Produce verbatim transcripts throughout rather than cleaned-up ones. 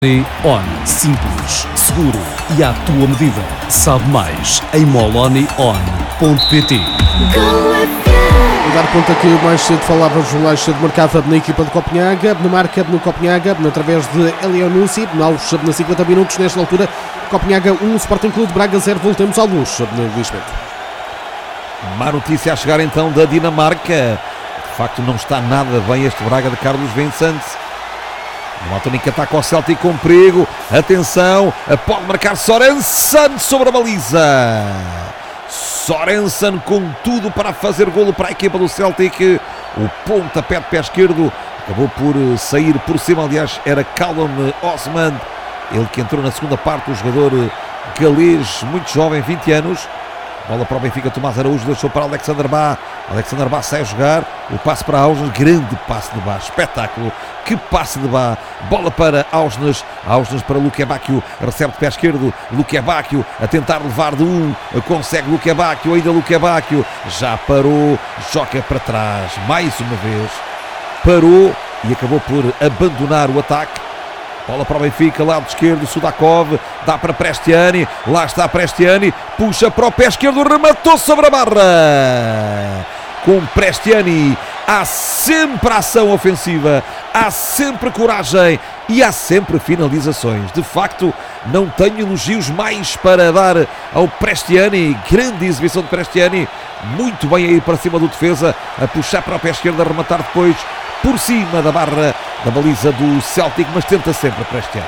On, simples, seguro e à tua medida. Sabe mais em moloni on ponto pt. Vou dar conta que mais cedo falávamos mais cedo marcava na equipa de Copenhaga, na marca no Copenhaga, através de Elionussi, aos na cinquenta minutos, nesta altura, Copenhaga um, Sporting Clube de Braga zero, voltemos à luz, Luís Bento. Má notícia a chegar então da Dinamarca. De facto não está nada bem este Braga de Carlos Vincent. O Altonic ataca o Celtic com perigo. Atenção, pode marcar Sorensen sobre a baliza. Sorensen com tudo para fazer golo para a equipa do Celtic. O pontapé de pé esquerdo acabou por sair por cima. Aliás, era Callum Osman, ele que entrou na segunda parte, o jogador galês, muito jovem, vinte anos. Bola para o Benfica, Tomás Araújo deixou para Alexander Bá. Alexander Bá sai a jogar. O passe para Ausnes, grande passe de Bá, espetáculo. Que passe de Bá. Bola para Ausnes. Ausnes para Luque Bacchio. Recebe de pé esquerdo. Luque Bacchio a tentar levar de um. Consegue Luque Bacchio. Ainda Luque Bacchio. Já parou. Joga para trás. Mais uma vez. Parou e acabou por abandonar o ataque. Bola para o Benfica, lado esquerdo, Sudakov, dá para Prestiani, lá está Prestiani, puxa para o pé esquerdo, rematou sobre a barra. Com Prestiani há sempre ação ofensiva, há sempre coragem e há sempre finalizações. De facto, não tenho elogios mais para dar ao Prestiani. Grande exibição de Prestiani, muito bem aí para cima do defesa, a puxar para o pé esquerdo, a rematar depois por cima da barra da baliza do Celtic, mas tenta sempre Prestiani.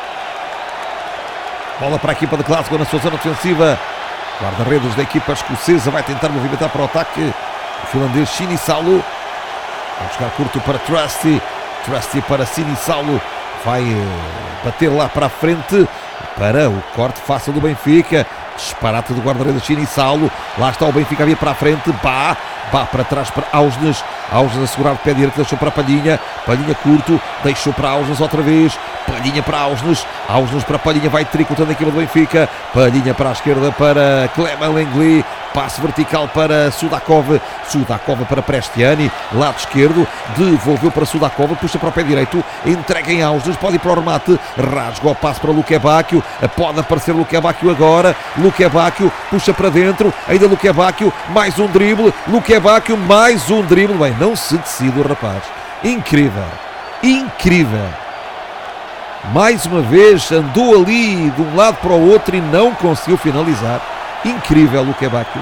Bola para a equipa de Glasgow na sua zona defensiva. Guarda-redes da equipa escocesa vai tentar movimentar para o ataque. O finlandês Sinisalo vai jogar curto para Trusty. Trusty para Sinisalo. Vai bater lá para a frente para o corte fácil do Benfica. Disparate do guarda-redes Sinisalo. Lá está o Benfica a vir para a frente. Bá. Bá para trás para Ausnes. Ausnes a segurar o pé direito, deixou para Palhinha. Palhinha curto, deixou para Ausnes outra vez. Palhinha para Ausnes. Ausnes para Palhinha, vai tricotando a equipa do Benfica. Palhinha para a esquerda para Clément Lenglet. Passe vertical para Sudakov. Sudakov para Prestiani. Lado esquerdo, devolveu para Sudakov. Puxa para o pé direito, entrega em Ausnes. Pode ir para o remate. Rasga o passe para Luque Bacchio. Pode aparecer Luque Bacchio agora. Luque Bacchio puxa para dentro. Ainda Luque Bacchio. Mais um drible. Luque Bacchio, mais um drible. Bem, não se decide o rapaz. Incrível. Incrível. Mais uma vez andou ali de um lado para o outro e não conseguiu finalizar. Incrível Luque Bacchio.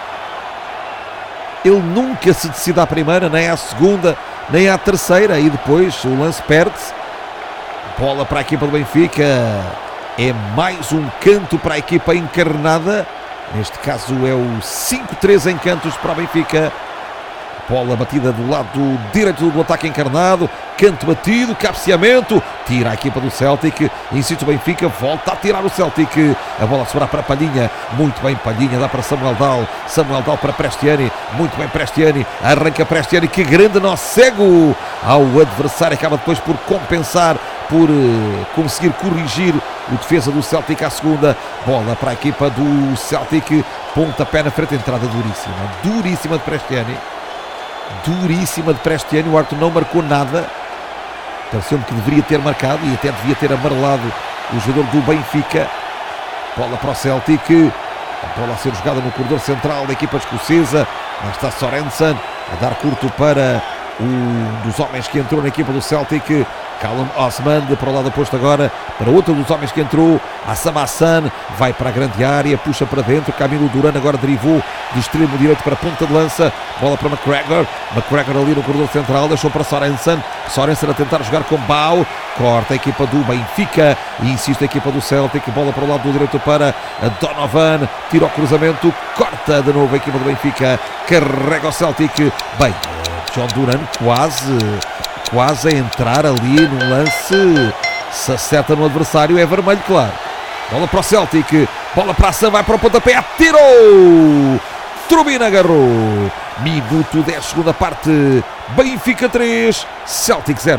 Ele nunca se decide à primeira, nem à segunda, nem à terceira. E depois o lance perde-se. Bola para a equipa do Benfica. É mais um canto para a equipa encarnada. Neste caso é o cinco três em cantos para o Benfica. Bola batida do lado direito do ataque encarnado. Canto batido, cabeceamento. Tira a equipa do Celtic. Insiste o Benfica, volta a tirar o Celtic. A bola a sobrar para Palhinha. Muito bem Palhinha, dá para Samuel Dal. Samuel Dal para Prestiani. Muito bem Prestiani. Arranca Prestiani, que grande nó cego ao adversário. Acaba depois por compensar, por uh, conseguir corrigir o defesa do Celtic à segunda. Bola para a equipa do Celtic. Pontapé na frente, entrada duríssima. Duríssima de Prestiani. Duríssima de Prestiani. O árbitro não marcou nada. Pareceu-me que deveria ter marcado e até devia ter amarelado o jogador do Benfica. Bola para o Celtic. A bola a ser jogada no corredor central da equipa escocesa. Lá está Sorensen a dar curto para um dos homens que entrou na equipa do Celtic. Callum Osman, para o lado oposto agora, para outro dos homens que entrou, Assam Hassan, vai para a grande área, puxa para dentro, Camilo Duran agora derivou de extremo direito para a ponta de lança, bola para McGregor, McGregor ali no corredor central, deixou para Sorensen, Sorensen a tentar jogar com Bau, corta a equipa do Benfica, e insiste a equipa do Celtic, bola para o lado do direito para Donovan, tira o cruzamento, corta de novo a equipa do Benfica, carrega o Celtic, bem, John Duran quase... quase a entrar ali no lance. Se acerta no adversário é vermelho, claro. Bola para o Celtic. Bola para a Sam, vai para o pontapé. Atirou! Trubin agarrou. Minuto dez, segunda parte. Benfica três, Celtic zero.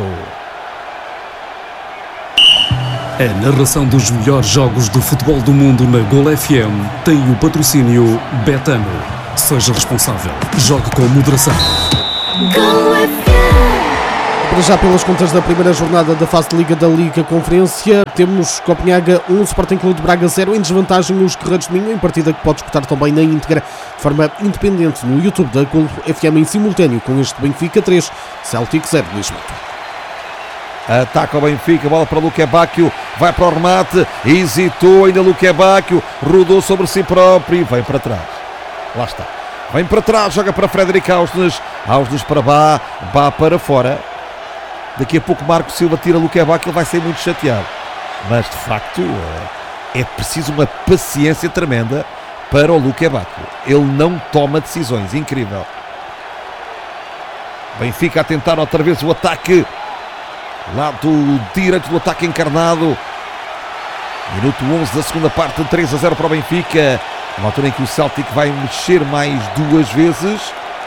A narração dos melhores jogos de futebol do mundo na Gol F M tem o patrocínio Betano. Seja responsável. Jogue com moderação. A Para já, pelas contas da primeira jornada da fase de Liga da Liga Conferência, temos Copenhaga um, Sporting Clube de Braga zero, em desvantagem os Guerreiros de Minho, em partida que pode escutar também na íntegra de forma independente no YouTube da Golo F M em simultâneo com este Benfica três, Celtic zero, Lisboa. Ataca o Benfica, bola para Luque Bacchio, vai para o remate, hesitou ainda Luque Bacchio, rodou sobre si próprio e vem para trás. Lá está. Vem para trás, joga para Frederic Ausnes, Ausnes para Bá, Bá para fora. Daqui a pouco Marco Silva tira Luque Bacchio, ele vai ser muito chateado. Mas de facto é preciso uma paciência tremenda para o Luque Bacchio. Ele não toma decisões, incrível. Benfica a tentar outra vez o ataque. Lado direito do ataque encarnado. Minuto onze da segunda parte, três a zero para o Benfica. Uma altura em que o Celtic vai mexer mais duas vezes.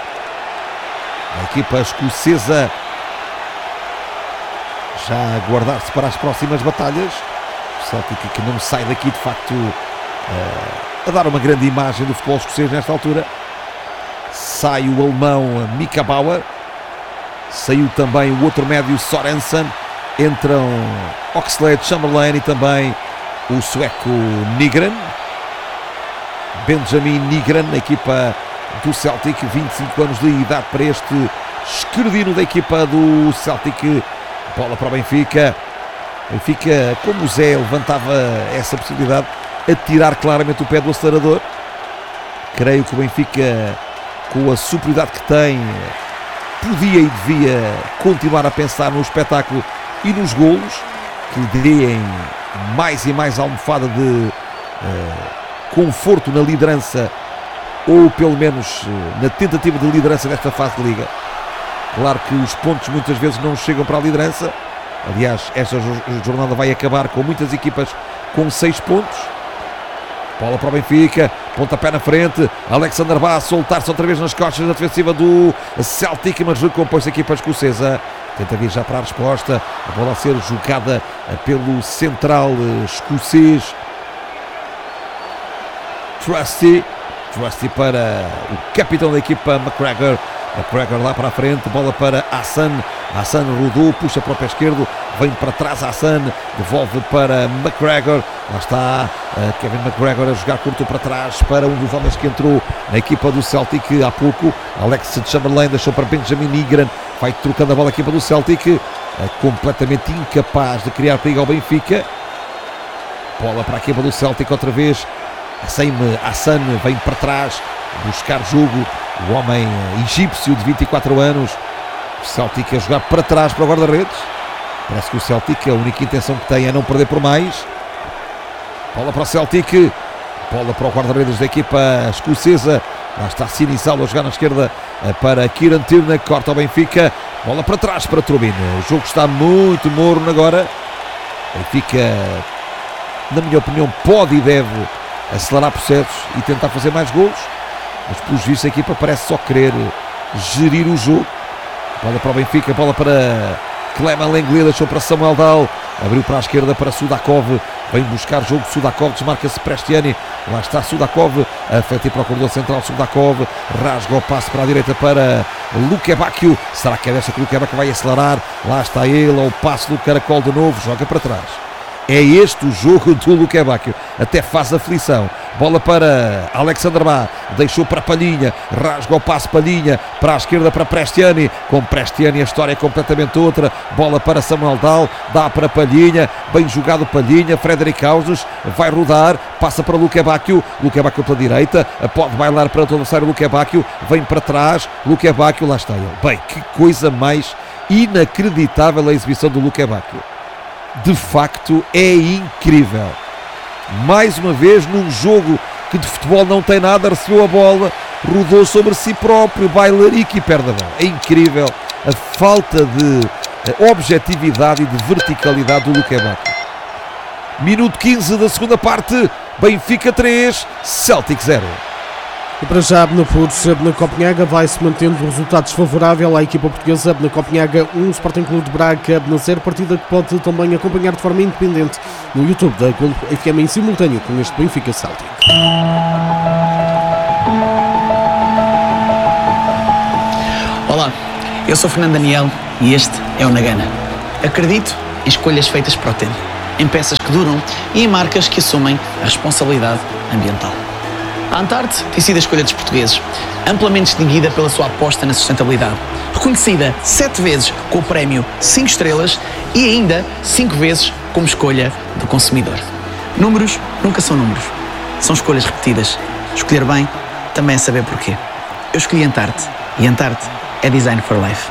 A equipa escocesa já a guardar-se para as próximas batalhas. O Celtic que não sai daqui de facto uh, a dar uma grande imagem do futebol escocês nesta altura. Sai o alemão Mika Bauer. Saiu também o outro médio Sorensen. Entram Oxlade-Chamberlain e também o sueco Nygren. Benjamin Nygren, na equipa do Celtic, vinte e cinco anos de idade para este esquerdino da equipa do Celtic. Bola para o Benfica. Benfica, como o Zé levantava essa possibilidade, a tirar claramente o pé do acelerador. Creio que o Benfica, com a superioridade que tem, podia e devia continuar a pensar no espetáculo e nos golos, que lhe deem mais e mais almofada de uh, conforto na liderança, ou pelo menos uh, na tentativa de liderança desta fase de Liga. Claro que os pontos muitas vezes não chegam para a liderança. Aliás, esta jornada vai acabar com muitas equipas com seis pontos. Bola para o Benfica, pontapé na frente, Alexander Bá a soltar-se outra vez nas costas da defensiva do Celtic, mas recompõe-se a equipa escocesa. Tenta vir já para a resposta, a bola a ser jogada pelo central escocês Trusty. Trusty para o capitão da equipa McGregor. McGregor lá para a frente, bola para Hassan. Hassan rodou, puxa para o pé esquerdo, vem para trás Hassan, devolve para McGregor. Lá está uh, Kevin McGregor a jogar curto para trás para um dos homens que entrou na equipa do Celtic há pouco. Alex Chamberlain deixou para Benjamin Nygren, vai trocando a bola a equipa do Celtic, uh, completamente incapaz de criar perigo ao Benfica. Bola para a equipa do Celtic outra vez. Hassan, Hassan vem para trás buscar jogo. O homem egípcio de vinte e quatro anos. O Celtic a jogar para trás para o guarda-redes. Parece que o Celtic, a única intenção que tem é não perder por mais. Bola para o Celtic. Bola para o guarda-redes da equipa escocesa. Lá está Sinizalo a jogar na esquerda para Kieran Tierney. Corta o Benfica. Bola para trás para Trubin. O jogo está muito morno agora. Benfica, na minha opinião, pode e deve acelerar processos e tentar fazer mais golos. Mas pelos vistos a equipa parece só querer gerir o jogo. Bola para o Benfica, bola para Clément Lenglet, deixou para Samuel Dahl, abriu para a esquerda para Sudakov, vem buscar jogo Sudakov, desmarca-se Prestiani, lá está Sudakov, afeta para o corredor central, Sudakov, rasga o passe para a direita para Luque Bacchio, será que é desta que o Luque Bacchio vai acelerar? Lá está ele, ao passe do caracol de novo, joga para trás. É este o jogo do Luque Bacchio, até faz aflição. Bola para Alexander Bá, deixou para Palhinha, rasga o passe Palhinha, para a esquerda para Prestiani, com Prestiani a história é completamente outra. Bola para Samuel Dahl, dá para Palhinha, bem jogado Palhinha, Frederic Ausnes, vai rodar, passa para Luque Bacchio, Luque Bacchio pela direita, pode bailar para o adversário Luque Bacchio, vem para trás, Luque Bacchio, lá está ele. Bem, que coisa mais inacreditável a exibição do Luque Bacchio. De facto é incrível. Mais uma vez num jogo que de futebol não tem nada, recebeu a bola, rodou sobre si próprio, bailarico e perde a bola. É incrível a falta de objetividade e de verticalidade do Luque Bacchio. Minuto quinze da segunda parte, Benfica três, Celtic zero. E para já, na Puros, na Copenhaga, vai-se mantendo o resultado desfavorável à equipa portuguesa. Na Copenhaga, um Sporting Clube de Braga, na zero, partida que pode também acompanhar de forma independente no YouTube da Golo F M em simultâneo com este Benfica Celtic. Olá, eu sou Fernando Daniel e este é o Nagana. Acredito em escolhas feitas para o tempo, em peças que duram e em marcas que assumem a responsabilidade ambiental. A Antarte tem sido a escolha dos portugueses, amplamente distinguida pela sua aposta na sustentabilidade, reconhecida sete vezes com o prémio cinco estrelas e ainda cinco vezes como escolha do consumidor. Números nunca são números, são escolhas repetidas. Escolher bem também é saber porquê. Eu escolhi Antarte e Antarte é Design for Life.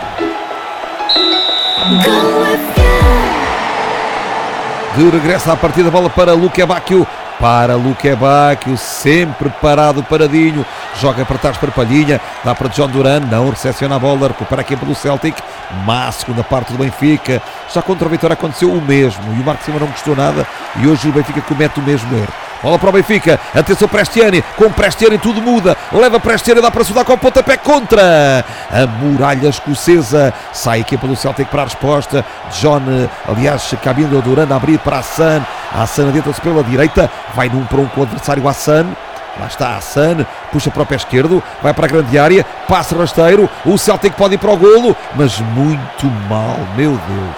De regresso à partida, bola para Luque Bacchio. Para Luque Bacchio, sempre parado, paradinho. Joga para trás para Palhinha. Dá para John Duran, não recepciona a bola. Recupera aqui pelo Celtic. Má segunda parte do Benfica. Já contra o Vitória aconteceu o mesmo. E o Marco Silva não gostou nada. E hoje o Benfica comete o mesmo erro. Bola para o Benfica, atenção Prestiani, com Prestiani tudo muda, leva Prestiani, dá para Sudar com o pontapé contra a muralha escocesa, sai a equipa do Celtic para a resposta, John, aliás, Camilo Duran a abrir para Hassan, Hassan adentra-se pela direita, vai num para um com o adversário Hassan, lá está Hassan, puxa para o pé esquerdo, vai para a grande área, passe rasteiro, o Celtic pode ir para o golo, mas muito mal, meu Deus.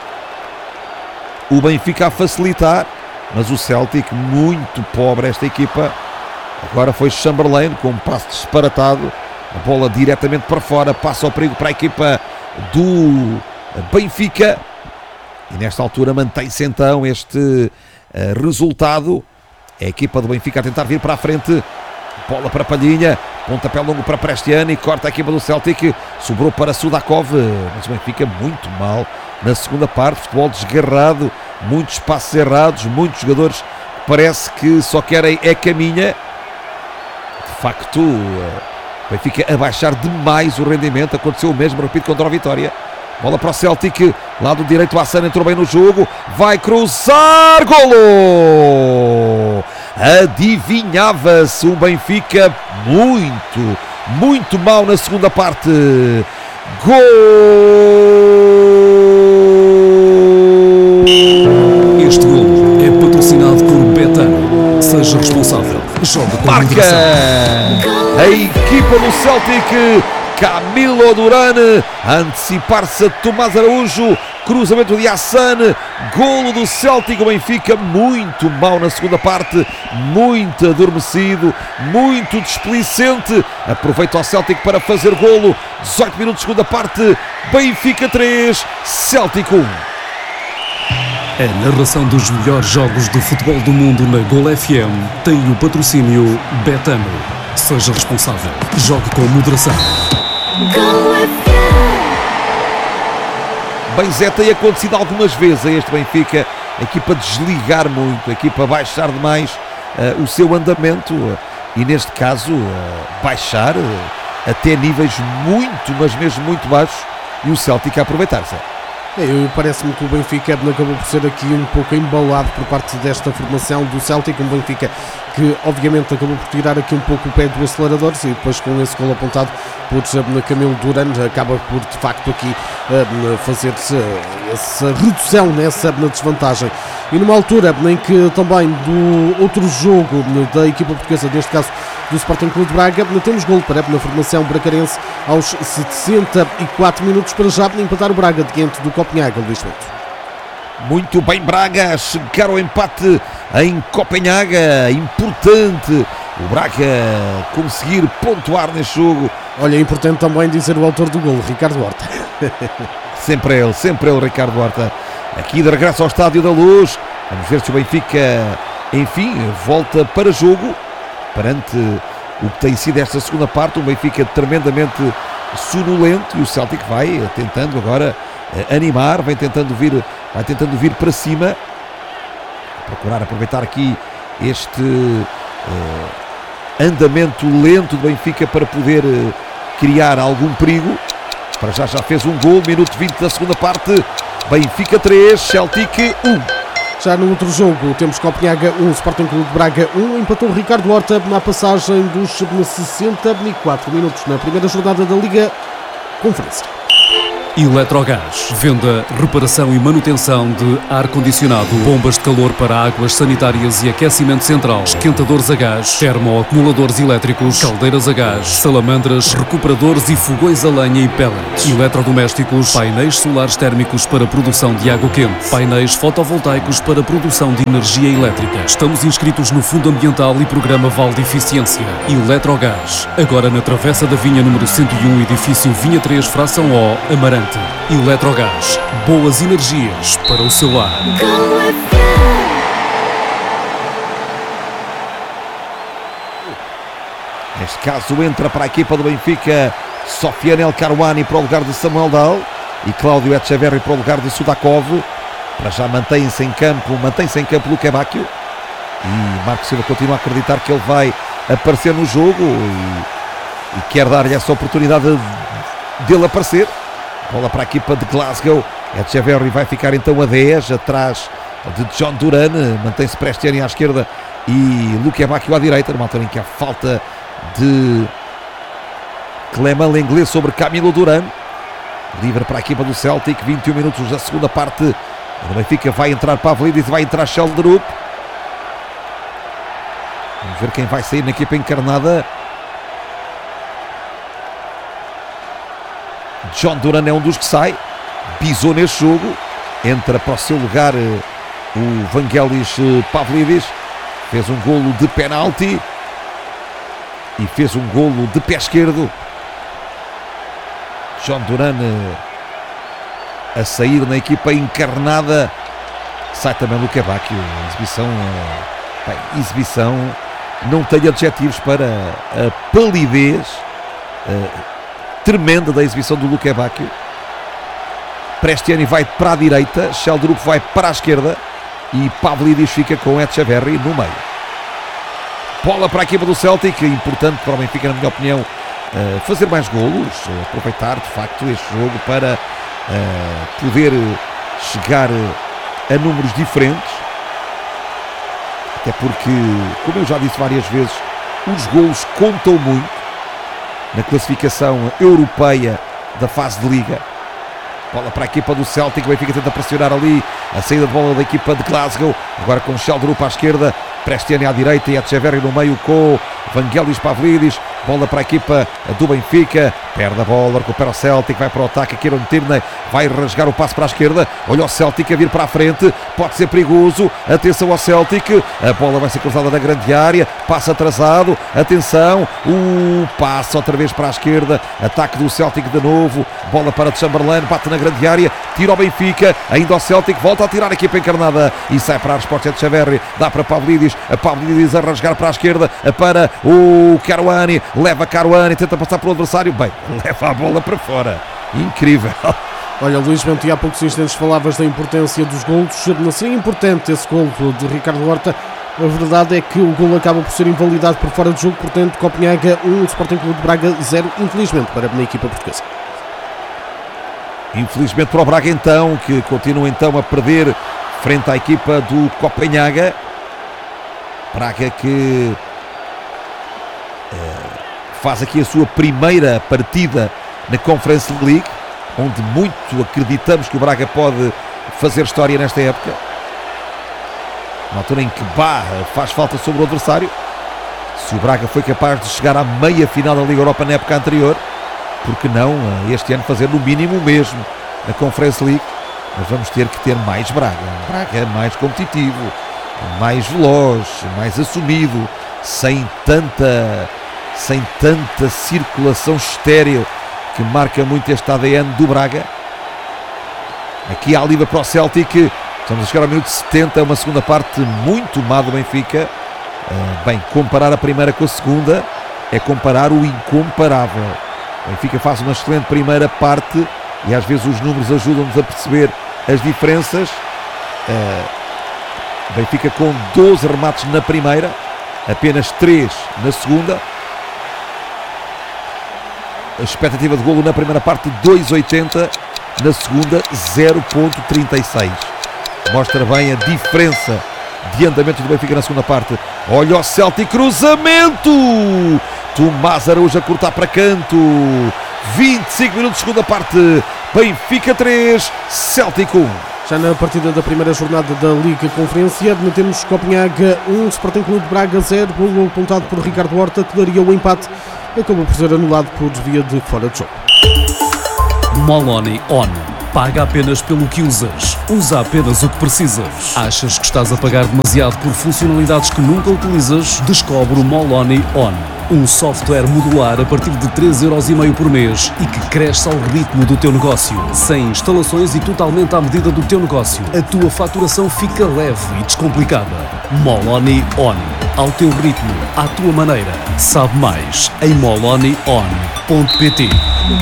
O Benfica a facilitar, mas o Celtic muito pobre esta equipa. Agora foi Chamberlain com um passo disparatado, a bola diretamente para fora, passa ao perigo para a equipa do Benfica e nesta altura mantém-se então este uh, resultado. É a equipa do Benfica a tentar vir para a frente, bola para Palhinha, pontapé longo para Prestiani, corta a equipa do Celtic, sobrou para Sudakov, mas o Benfica muito mal na segunda parte, futebol desgarrado, muitos passos errados, muitos jogadores que parece que só querem é caminha. De facto, o Benfica a baixar demais o rendimento, aconteceu o mesmo, repito, contra o Vitória. Bola para o Celtic, lado direito, o Hassan entrou bem no jogo, vai cruzar, golo! Adivinhava-se o Benfica muito, muito mal na segunda parte. Gol! Este golo é patrocinado por Betano. Seja responsável. Joga com Marca moderação. a equipa do Celtic. Camilo Duran a antecipar-se a Tomás Araújo. Cruzamento de Hassan. Golo do Celtic. O Benfica muito mal na segunda parte. Muito adormecido. Muito displicente. Aproveita o Celtic para fazer golo. dezoito minutos, segunda parte. Benfica três, Celtic um. A narração dos melhores jogos do futebol do mundo na Gol F M tem o patrocínio Betano. Seja responsável. Jogue com moderação. Bem, Zé, tem acontecido algumas vezes a este Benfica, a equipa desligar muito, a equipa baixar demais uh, o seu andamento uh, e neste caso uh, baixar uh, até níveis muito, mas mesmo muito baixos, e o Celtic a aproveitar-se. É, parece-me que o Benfica acabou por ser aqui um pouco embalado por parte desta formação do Celtic, um Benfica que obviamente acabou por tirar aqui um pouco o pé do acelerador e depois com esse gol apontado por Camilo Duran acaba por de facto aqui uh, fazer-se uh, essa redução nessa desvantagem. E numa altura em que também do outro jogo da equipa portuguesa, neste caso do Sporting Clube de Braga, temos gol para na formação bracarense aos sessenta e quatro minutos para já empatar o Braga diante do Copenhaga, Luís Bento. Muito bem, Braga, chegar ao empate em Copenhaga, importante o Braga conseguir pontuar neste jogo. Olha, é importante também dizer o autor do gol, Ricardo Horta. Sempre ele, sempre ele, Ricardo Horta. Aqui de regresso ao Estádio da Luz, vamos ver se o Benfica, enfim, volta para jogo, perante o que tem sido esta segunda parte, um Benfica tremendamente sonolento, e o Celtic vai tentando agora animar, vem tentando vir, vai tentando vir para cima, procurar aproveitar aqui este uh, andamento lento do Benfica para poder uh, criar algum perigo. Para já já fez um gol, minuto vinte da segunda parte, Benfica três, Celtic um. Já no outro jogo temos Copenhaga um, Sporting Clube de Braga um, empatou Ricardo Horta na passagem dos sessenta e quatro minutos na primeira jornada da Liga Conferência. Eletrogás. Venda, reparação e manutenção de ar-condicionado, bombas de calor para águas sanitárias e aquecimento central, esquentadores a gás, termoacumuladores elétricos, caldeiras a gás, salamandras, recuperadores e fogões a lenha e pellets. Eletrodomésticos, painéis solares térmicos para produção de água quente, painéis fotovoltaicos para produção de energia elétrica. Estamos inscritos no Fundo Ambiental e Programa Vale de Eficiência. Eletrogás. Agora na Travessa da Vinha número cento e um, edifício Vinha três, Fração O, Amarante. Eletrogás. Boas energias para o seu lar. Neste caso entra para a equipa do Benfica Sofiane El Karouani para o lugar de Samuel Dal e Cláudio Etcheverry para o lugar de Sudakov. Para já mantém-se em campo, mantém-se em campo Luque Bacchio e Marco Silva continua a acreditar que ele vai aparecer no jogo e, e quer dar-lhe essa oportunidade de, dele aparecer. Bola para a equipa de Glasgow. Etcheverry vai ficar então a dez, atrás de John Duran. Mantém-se Prestiani à esquerda e Luque Bacchio à direita, numa altura em que há falta de Clément Lenglet sobre Camilo Duran. Livre para a equipa do Celtic, vinte e um minutos da segunda parte. O Benfica vai entrar Pavlidis e vai entrar Sheldrup. Vamos ver quem vai sair na equipa encarnada. John Duran é um dos que sai. Pisou neste jogo. Entra para o seu lugar o Vangelis Pavlidis. Fez um golo de penalti e fez um golo de pé esquerdo. John Duran a sair na equipa encarnada. Sai também Luque Bacchio. Exibição, bem, exibição, não tenho adjetivos para a palidez tremenda da exibição do Luque Bacchio. Prestiani vai para a direita, Sheldrup vai para a esquerda e Pavlidis fica com Etcheverry no meio. Bola para a equipa do Celtic, importante para o Benfica, na minha opinião, fazer mais golos, aproveitar de facto este jogo para poder chegar a números diferentes, até porque, como eu já disse várias vezes, os golos contam muito na classificação europeia da fase de Liga. Bola para a equipa do Celtic, o Benfica tenta pressionar ali a saída de bola da equipa de Glasgow, agora com Sheldrup à esquerda, Prestiani à direita e Etcheverry no meio com Vangelis Pavlidis. Bola para a equipa do Benfica, perde a bola, recupera o Celtic, vai para o ataque, Kieron Tierney vai rasgar o passo para a esquerda, olha o Celtic a vir para a frente, pode ser perigoso, atenção ao Celtic, a bola vai ser cruzada na grande área, passo atrasado, atenção, o passo outra vez para a esquerda, ataque do Celtic de novo, bola para Chamberlain, bate na grande área, tira ao Benfica, ainda ao Celtic, volta a tirar a equipa encarnada e sai para a resposta de Etcheverry, dá para Pavlidis, a Pavlidis a rasgar para a esquerda, para o Karouani, leva Karouani, tenta passar pelo adversário, bem, leva a bola para fora, incrível. Olha, Luís Bento, há poucos instantes falavas da importância dos golos, seria importante esse golo de Ricardo Horta. A verdade é que o golo acaba por ser invalidado por fora do jogo, portanto Copenhaga um, Sporting Clube de Braga zero, infelizmente para a equipa portuguesa. Infelizmente para o Braga então, que continua então a perder frente à equipa do Copenhaga. Braga que uh, faz aqui a sua primeira partida na Conference League, onde muito acreditamos que o Braga pode fazer história nesta época. Na altura em que Barra faz falta sobre o adversário. Se o Braga foi capaz de chegar à meia final da Liga Europa na época anterior, por que não este ano fazer no mínimo o mesmo na Conference League? Mas vamos ter que ter mais Braga. Braga mais competitivo, mais veloz, mais assumido, sem tanta, sem tanta circulação estéril que marca muito este A D N do Braga. Aqui há a livre para o Celtic. Estamos a chegar ao minuto setenta, uma segunda parte muito má do Benfica. Uh, bem, comparar a primeira com a segunda é comparar o incomparável. O Benfica faz uma excelente primeira parte e às vezes os números ajudam-nos a perceber as diferenças. Uh, Benfica com doze remates na primeira, apenas três na segunda. A expectativa de golo na primeira parte dois vírgula oitenta, na segunda zero vírgula trinta e seis. Mostra bem a diferença de andamento do Benfica na segunda parte. Olha o Celtic, cruzamento! Tomás Araújo a cortar para canto. vinte e cinco minutos de segunda parte. Benfica três, Celtic um. Já na partida da primeira jornada da Liga Conferência, temos Copenhaga um, Sporting Clube de Braga zero, golo apontado por Ricardo Horta, que daria o empate, acabou por ser anulado por via de fora de jogo. Moloni On. Paga apenas pelo que usas. Usa apenas o que precisas. Achas que estás a pagar demasiado por funcionalidades que nunca utilizas? Descobre o Moloni On. Um software modular a partir de três euros e meio por mês e que cresce ao ritmo do teu negócio. Sem instalações e totalmente à medida do teu negócio. A tua faturação fica leve e descomplicada. Moloni On. Ao teu ritmo, à tua maneira. Sabe mais em moloni on ponto pt.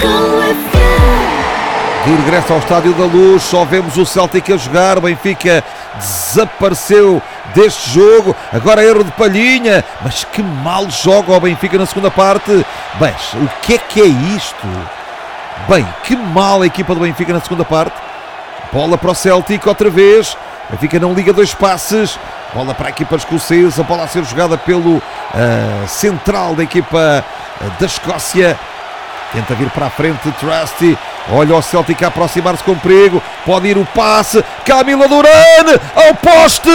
De regresso ao Estádio da Luz, só vemos o Celtic a jogar. O Benfica desapareceu deste jogo. Agora erro de Palhinha, mas que mal joga o Benfica na segunda parte. Bem, o que é que é isto? Bem, que mal a equipa do Benfica na segunda parte. Bola para o Celtic outra vez. O Benfica não liga dois passes. Bola para a equipa escocesa. Bola a ser jogada pelo uh, central da equipa uh, da Escócia. Tenta vir para a frente, Trusty. Olha o Celtic a aproximar-se com perigo. Pode ir o passe. Camila Duran ao poste.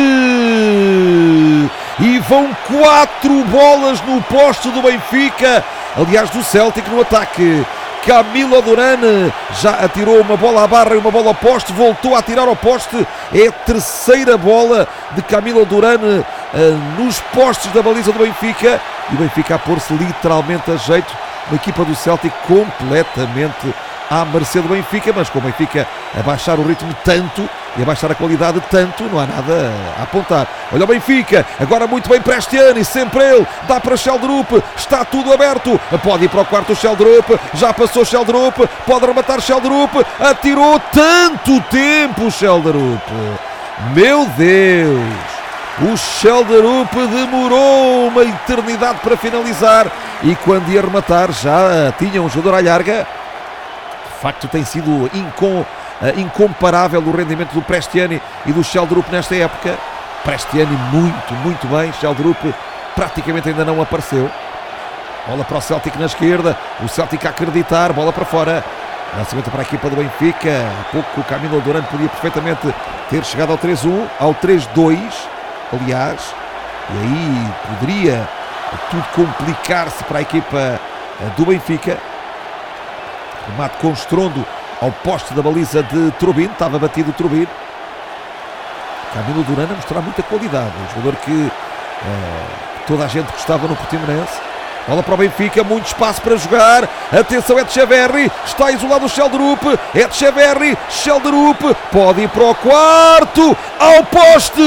E vão quatro bolas no poste do Benfica. Aliás, do Celtic no ataque. Camila Duran já atirou uma bola à barra e uma bola ao poste. Voltou a atirar ao poste. É a terceira bola de Camila Duran uh, nos postes da baliza do Benfica. E o Benfica a pôr-se literalmente a jeito. Uma equipa do Celtic completamente à mercê do Benfica, mas com o Benfica a baixar o ritmo tanto e a baixar a qualidade tanto, não há nada a apontar. Olha o Benfica, agora muito bem Prestiani, sempre ele, dá para Sheldrup, está tudo aberto, pode ir para o quarto o Sheldrup, já passou Sheldrup, pode rematar Sheldrup, atirou tanto tempo Sheldrup, meu Deus! O Sheldrup demorou uma eternidade para finalizar e quando ia rematar já tinha um jogador à larga. De facto tem sido incom, incomparável o rendimento do Prestiani e do Sheldrup nesta época. Prestiani muito, muito bem. Sheldrup praticamente ainda não apareceu. Bola para o Celtic na esquerda. O Celtic a acreditar. Bola para fora. Lançamento para a equipa do Benfica. Há pouco o Camilo Duran podia perfeitamente ter chegado ao três um, ao três dois. Aliás, e aí poderia tudo complicar-se para a equipa do Benfica. Remate com estrondo ao poste da baliza de Trubin. Estava batido o Trubin. Camilo Duran a mostrar muita qualidade. Um jogador que uh, toda a gente gostava no Portimonense. Bola para o Benfica, muito espaço para jogar. Atenção, Etcheverry. Está isolado o Sheldrup. Etcheverry, Sheldrup. Pode ir para o quarto. Ao poste.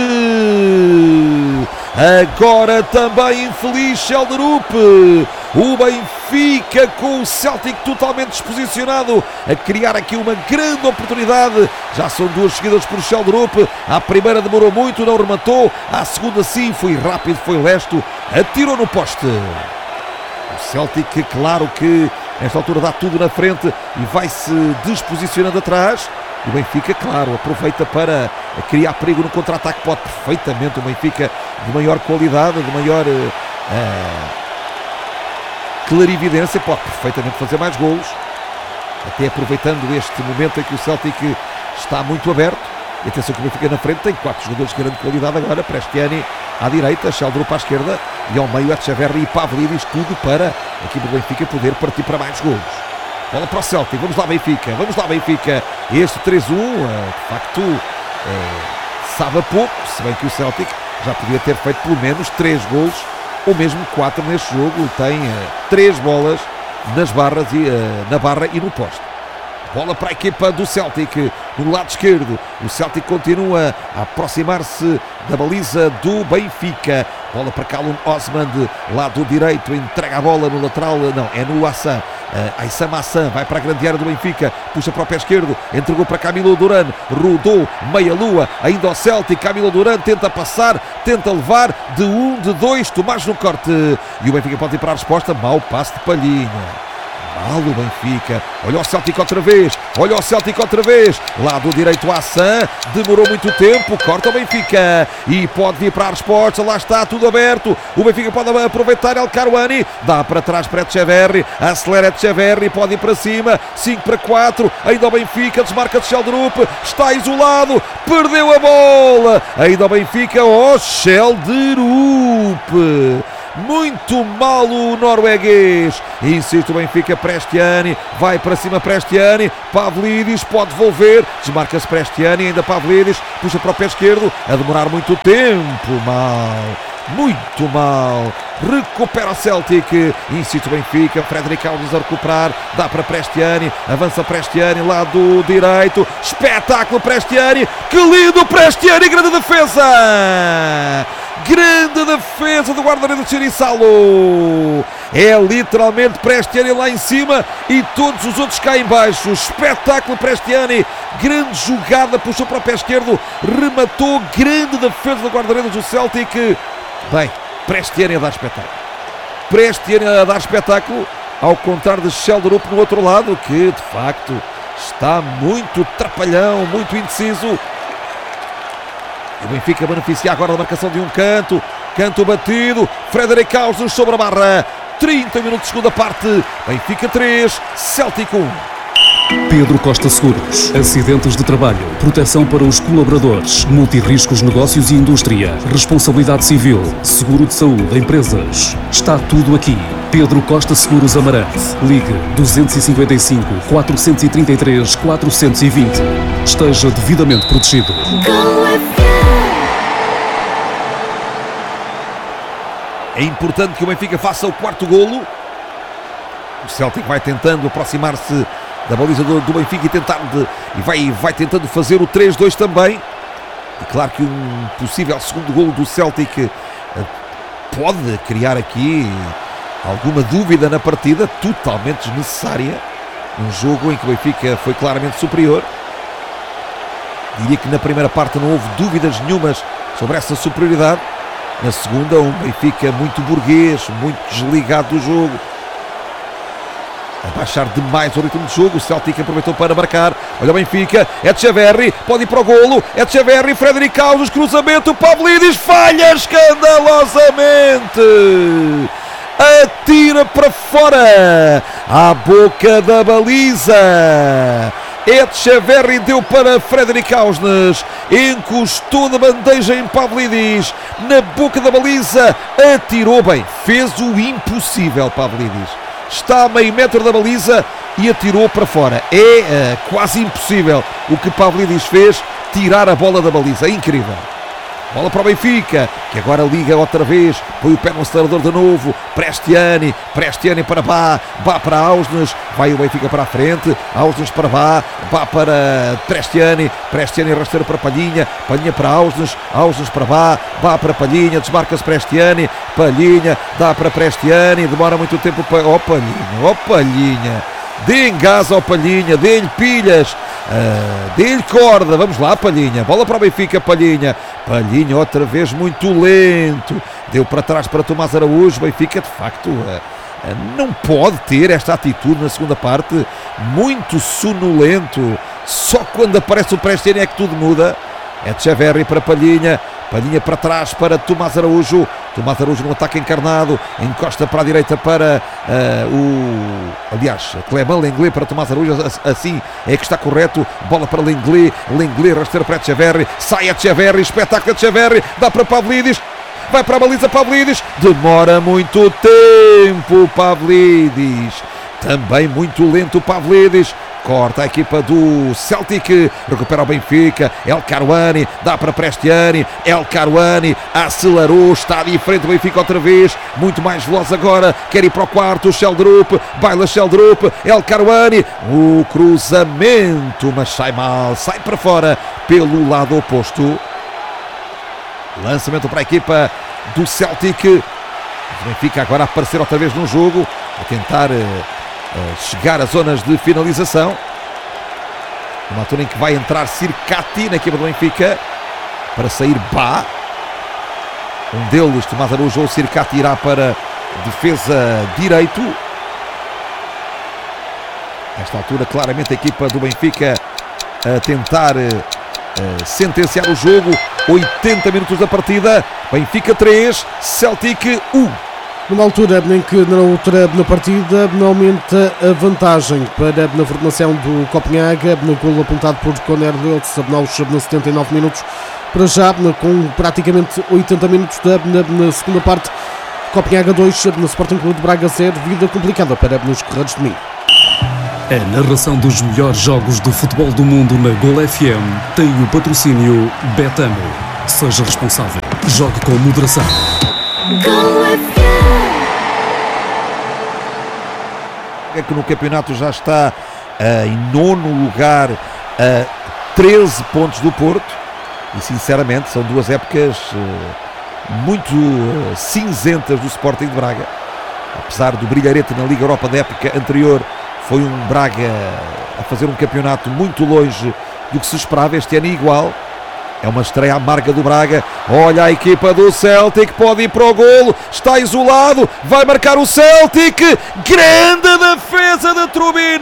Agora também infeliz Sheldrup. O Benfica com o Celtic totalmente desposicionado a criar aqui uma grande oportunidade. Já são duas seguidas por Sheldrup. A primeira demorou muito, não rematou. A segunda sim, foi rápido, foi lesto. Atirou no poste. O Celtic, claro que nesta altura dá tudo na frente e vai-se desposicionando atrás. O Benfica, claro, aproveita para criar perigo no contra-ataque. Pode perfeitamente o Benfica de maior qualidade, de maior uh, clarividência, pode perfeitamente fazer mais golos. Até aproveitando este momento em que o Celtic está muito aberto. E atenção que o Benfica na frente tem quatro jogadores de grande qualidade agora. Prestiani à direita, Sheldrup à esquerda e ao meio Etcheverry e Pavlidis, tudo para a equipe do Benfica poder partir para mais golos. Bola para o Celtic, vamos lá Benfica, vamos lá Benfica. Este três um, de facto, é, sabe a pouco, se bem que o Celtic já podia ter feito pelo menos três golos, ou mesmo quatro neste jogo. Tem uh, três bolas nas barras e, uh, na barra e no poste. Bola para a equipa do Celtic, no lado esquerdo. O Celtic continua a aproximar-se da baliza do Benfica. Bola para Callum Osmond, lado direito, entrega a bola no lateral, não, é no Hassan. Uh, Aissam Hassan vai para a grande área do Benfica, puxa para o pé esquerdo, entregou para Camilo Duran, rodou, meia lua, ainda ao Celtic. Camilo Duran tenta passar, tenta levar, de um, de dois, Tomás no corte. E o Benfica pode ir para a resposta, mau passe de Palhinha. Mal o Benfica. Olha o Celtic outra vez. Olha o Celtic outra vez. Lado direito a Sam. Demorou muito tempo. Corta o Benfica. E pode vir para a resposta. Lá está, tudo aberto. O Benfica pode aproveitar El Karouani. Dá para trás para Etcheverry. Acelera Etcheverry. Pode ir para cima. cinco para quatro. Ainda o Benfica. Desmarca de Sheldrup. Está isolado. Perdeu a bola. Ainda o Benfica. Oh, Sheldrup. Muito mal o norueguês. Insiste o Benfica. Prestiani. Vai para cima Prestiani. Pavlidis pode devolver. Desmarca-se Prestiani. Ainda Pavlidis. Puxa para o pé esquerdo. A demorar muito tempo. Mal. Muito mal. Recupera o Celtic. Insiste o Benfica. Frederic Alves a recuperar. Dá para Prestiani. Avança Prestiani. Lado direito. Espetáculo Prestiani. Que lindo Prestiani. Grande defesa. Grande defesa do guarda-redes de Chirissalo. É literalmente Prestiani lá em cima e todos os outros cá em baixo. Espetáculo Prestiani. Grande jogada. Puxou para o pé esquerdo. Rematou. Grande defesa do guarda-redes do Celtic. Bem, Prestiani a dar espetáculo. Prestiani a dar espetáculo. Ao contrário de Sheldrup no outro lado, que de facto está muito trapalhão, muito indeciso. O Benfica beneficia agora da marcação de um canto. Canto batido. Frederic Alves sobre a barra. trinta minutos de segunda parte. Benfica três, Celtic um. Pedro Costa Seguros. Acidentes de trabalho, proteção para os colaboradores, multirriscos, negócios e indústria, responsabilidade civil, seguro de saúde, empresas. Está tudo aqui. Pedro Costa Seguros Amarante. Ligue dois cinco cinco, quatro três três, quatro dois zero. Esteja devidamente protegido. É importante que o Benfica faça o quarto golo. O Celtic vai tentando aproximar-se da baliza do, do Benfica e tentar de, e vai, vai tentando fazer o três dois também. E claro que um possível segundo golo do Celtic uh, pode criar aqui alguma dúvida na partida, totalmente desnecessária. Um jogo em que o Benfica foi claramente superior. Diria que na primeira parte não houve dúvidas nenhumas sobre essa superioridade. Na segunda, um Benfica muito burguês, muito desligado do jogo. A baixar demais o ritmo de jogo. O Celtic aproveitou para marcar. Olha o Benfica. Etcheverry pode ir para o golo. Etcheverry, Frederic Alves, cruzamento. Pavlidis falha escandalosamente. Atira para fora. À boca da baliza. Etcheverry deu para Frederic Ausnes. Encostou na bandeja em Pavlidis. Na boca da baliza. Atirou bem. Fez o impossível Pavlidis. Está a meio metro da baliza e atirou para fora. É uh, quase impossível o que Pavlidis fez, tirar a bola da baliza. É incrível. Bola para o Benfica, que agora liga outra vez. Põe o pé no acelerador de novo. Prestiani, Prestiani para Bá. Bá para Ausnes. Vai o Benfica para a frente. Ausnes para Bá. Bá para Prestiani. Prestiani rasteiro para Palhinha. Palhinha para Ausnes. Ausnes para Bá. Bá para Palhinha. Desmarca-se Prestiani. Palhinha. Dá para Prestiani. Demora muito tempo para... Ó Palhinha. Ó Palhinha. Dê gás ao Palhinha. Dê-lhe pilhas. Uh, Dê-lhe corda. Vamos lá Palhinha. Bola para o Benfica. Palhinha. Palhinha outra vez muito lento. Deu para trás para Tomás Araújo. Benfica de facto uh, uh, não pode ter esta atitude na segunda parte. Muito sonolento. Só quando aparece o Prestiani é que tudo muda. É Etcheverry para Palhinha. Palhinha para trás para Tomás Araújo. Tomás Araújo no ataque encarnado. Encosta para a direita para uh, o... Aliás, Clément Lenglet para Tomás Araújo. Assim é que está correto. Bola para Lenglet. Lenglet rasteiro para Etcheverry. Sai Etcheverry. Espetáculo Etcheverry. Dá para Pavlidis. Vai para a baliza Pavlidis. Demora muito tempo Pavlidis. Também muito lento Pavlidis. Corta a equipa do Celtic. Recupera o Benfica. El Karouani. Dá para Prestiani. El Karouani acelerou. Está diferente do Benfica outra vez. Muito mais veloz agora. Quer ir para o quarto. Sheldrup. Baila Sheldrup. El Karouani. O cruzamento. Mas sai mal. Sai para fora. Pelo lado oposto. Lançamento para a equipa do Celtic. O Benfica agora a aparecer outra vez no jogo. A tentar... chegar às zonas de finalização. Numa altura em que vai entrar Sirkati na equipa do Benfica para sair Bá. Um deles, Tomás Araújo ou Sirkati, irá para defesa direito. Nesta altura, claramente a equipa do Benfica a tentar uh, sentenciar o jogo. oitenta minutos da partida. Benfica três, Celtic um. Numa altura em que na outra na partida aumenta a vantagem para na formação do Copenhaga, no golo apontado por Conor Lutz aos setenta e nove minutos. Para já, com praticamente oitenta minutos da na, na segunda parte, Copenhaga dois, no Sporting Clube de Braga zero, vida complicada para nos corredores de mim. A narração dos melhores jogos do futebol do mundo na Gol F M tem o patrocínio Betano. Seja responsável. Jogue com moderação. Gol F M. É que no campeonato já está uh, em nono lugar, a uh, treze pontos do Porto. E sinceramente são duas épocas uh, muito uh, cinzentas do Sporting de Braga. Apesar do brilharete na Liga Europa da época anterior, foi um Braga a fazer um campeonato muito longe do que se esperava. Este ano é igual. É uma estreia amarga do Braga. Olha a equipa do Celtic, pode ir para o golo. Está isolado, vai marcar o Celtic. Grande defesa da Trubin.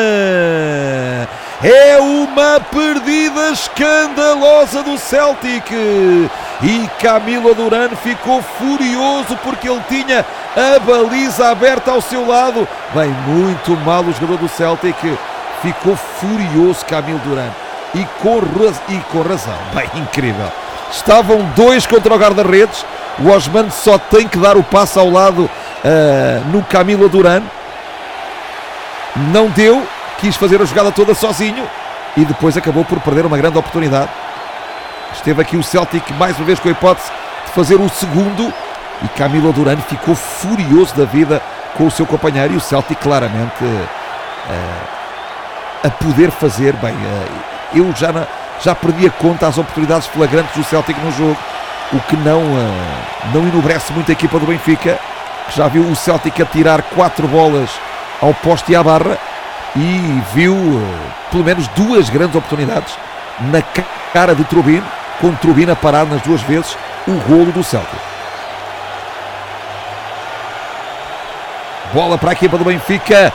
É uma perdida escandalosa do Celtic. E Camilo Duran ficou furioso porque ele tinha a baliza aberta ao seu lado. Bem, muito mal o jogador do Celtic. Ficou furioso Camilo Duran. E com, e com razão. Bem, incrível. Estavam dois contra o guarda-redes. O Osman só tem que dar o passo ao lado uh, no Camilo Duran. Não deu. Quis fazer a jogada toda sozinho. E depois acabou por perder uma grande oportunidade. Esteve aqui o Celtic mais uma vez com a hipótese de fazer o segundo. E Camilo Duran ficou furioso da vida com o seu companheiro. E o Celtic claramente uh, a poder fazer bem... Uh, Eu já, na, já perdi a conta às oportunidades flagrantes do Celtic no jogo, o que não, uh, não enobrece muito a equipa do Benfica, que já viu o Celtic a tirar quatro bolas ao poste e à barra e viu uh, pelo menos duas grandes oportunidades na cara de Trubin, com Trubin a parar nas duas vezes o golo do Celtic. Bola para a equipa do Benfica.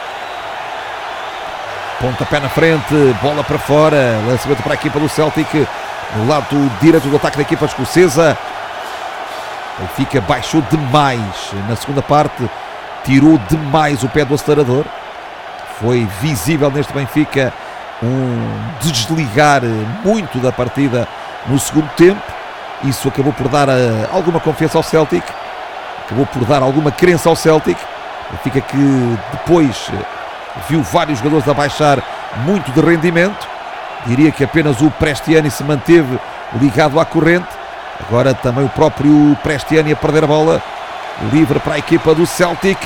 Pontapé na frente, bola para fora, lançamento para a equipa do Celtic, no lado direito do ataque da equipa escocesa. O Benfica baixou demais na segunda parte, tirou demais o pé do acelerador. Foi visível neste Benfica um desligar muito da partida no segundo tempo. Isso acabou por dar uh, alguma confiança ao Celtic, acabou por dar alguma crença ao Celtic. O Benfica que depois... viu vários jogadores a baixar muito de rendimento. Diria que apenas o Prestiani se manteve ligado à corrente. Agora também o próprio Prestiani a perder a bola. Livre para a equipa do Celtic.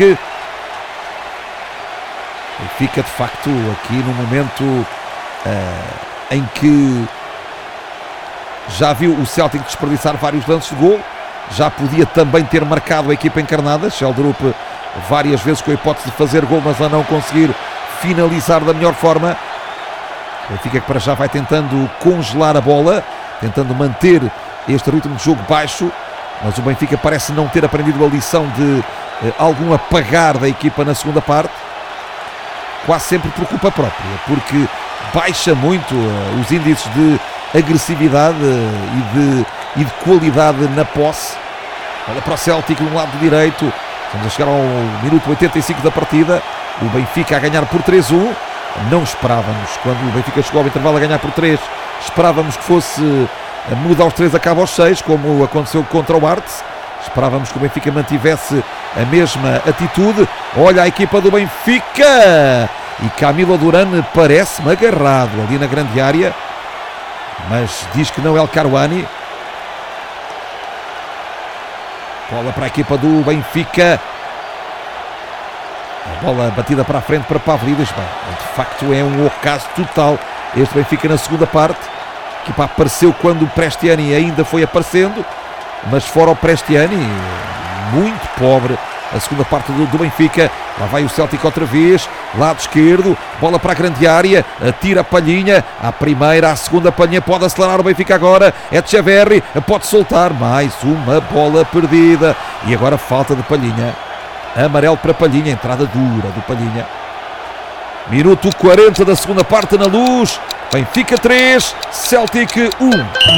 E fica de facto aqui no momento uh, em que já viu o Celtic desperdiçar vários lances de gol. Já podia também ter marcado a equipa encarnada. Sheldrup várias vezes com a hipótese de fazer gol, mas a não conseguir finalizar da melhor forma. O Benfica que para já vai tentando congelar a bola, tentando manter este ritmo de jogo baixo, mas o Benfica parece não ter aprendido a lição de eh, algum apagar da equipa na segunda parte, quase sempre por culpa própria, porque baixa muito eh, os índices de agressividade eh, e, de, e de qualidade na posse. Olha para o Celtic no lado direito. Estamos a chegar ao minuto oitenta e cinco da partida. O Benfica a ganhar por três a um. Não esperávamos, quando o Benfica chegou ao intervalo a ganhar por três, esperávamos que fosse mudar aos três, acaba aos seis, como aconteceu contra o Arts. Esperávamos que o Benfica mantivesse a mesma atitude. Olha a equipa do Benfica. E Camilo Duran parece-me agarrado ali na grande área. Mas diz que não é El Karouani. Bola para a equipa do Benfica. A bola batida para a frente para Pavlidis. Bem, de facto é um ocaso total este Benfica na segunda parte. A equipa apareceu quando o Prestiani ainda foi aparecendo, mas fora o Prestiani, muito pobre a segunda parte do, do Benfica. Lá vai o Celtic outra vez, lado esquerdo, bola para a grande área, atira a Palhinha, à primeira, à segunda, Palhinha pode acelerar o Benfica agora, é Etcheverry, pode soltar, mais uma bola perdida, e agora falta de Palhinha, amarelo para Palhinha, entrada dura do Palhinha. Minuto quarenta da segunda parte na Luz. Benfica três, Celtic um.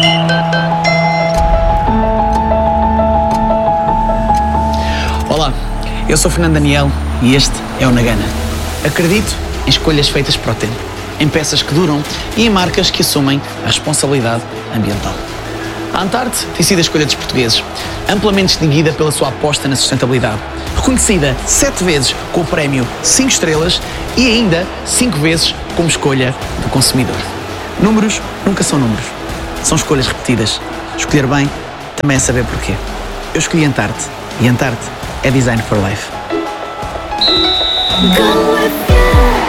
Olá, eu sou Fernando Daniel e este é o Nagana. Acredito em escolhas feitas para o tempo, em peças que duram e em marcas que assumem a responsabilidade ambiental. A Antarte tem sido a escolha dos portugueses, amplamente distinguida pela sua aposta na sustentabilidade, reconhecida sete vezes com o prémio cinco estrelas e ainda cinco vezes como escolha do consumidor. Números nunca são números, são escolhas repetidas. Escolher bem também é saber porquê. Eu escolhi Antarte e Antarte é Design for Life. Go with you.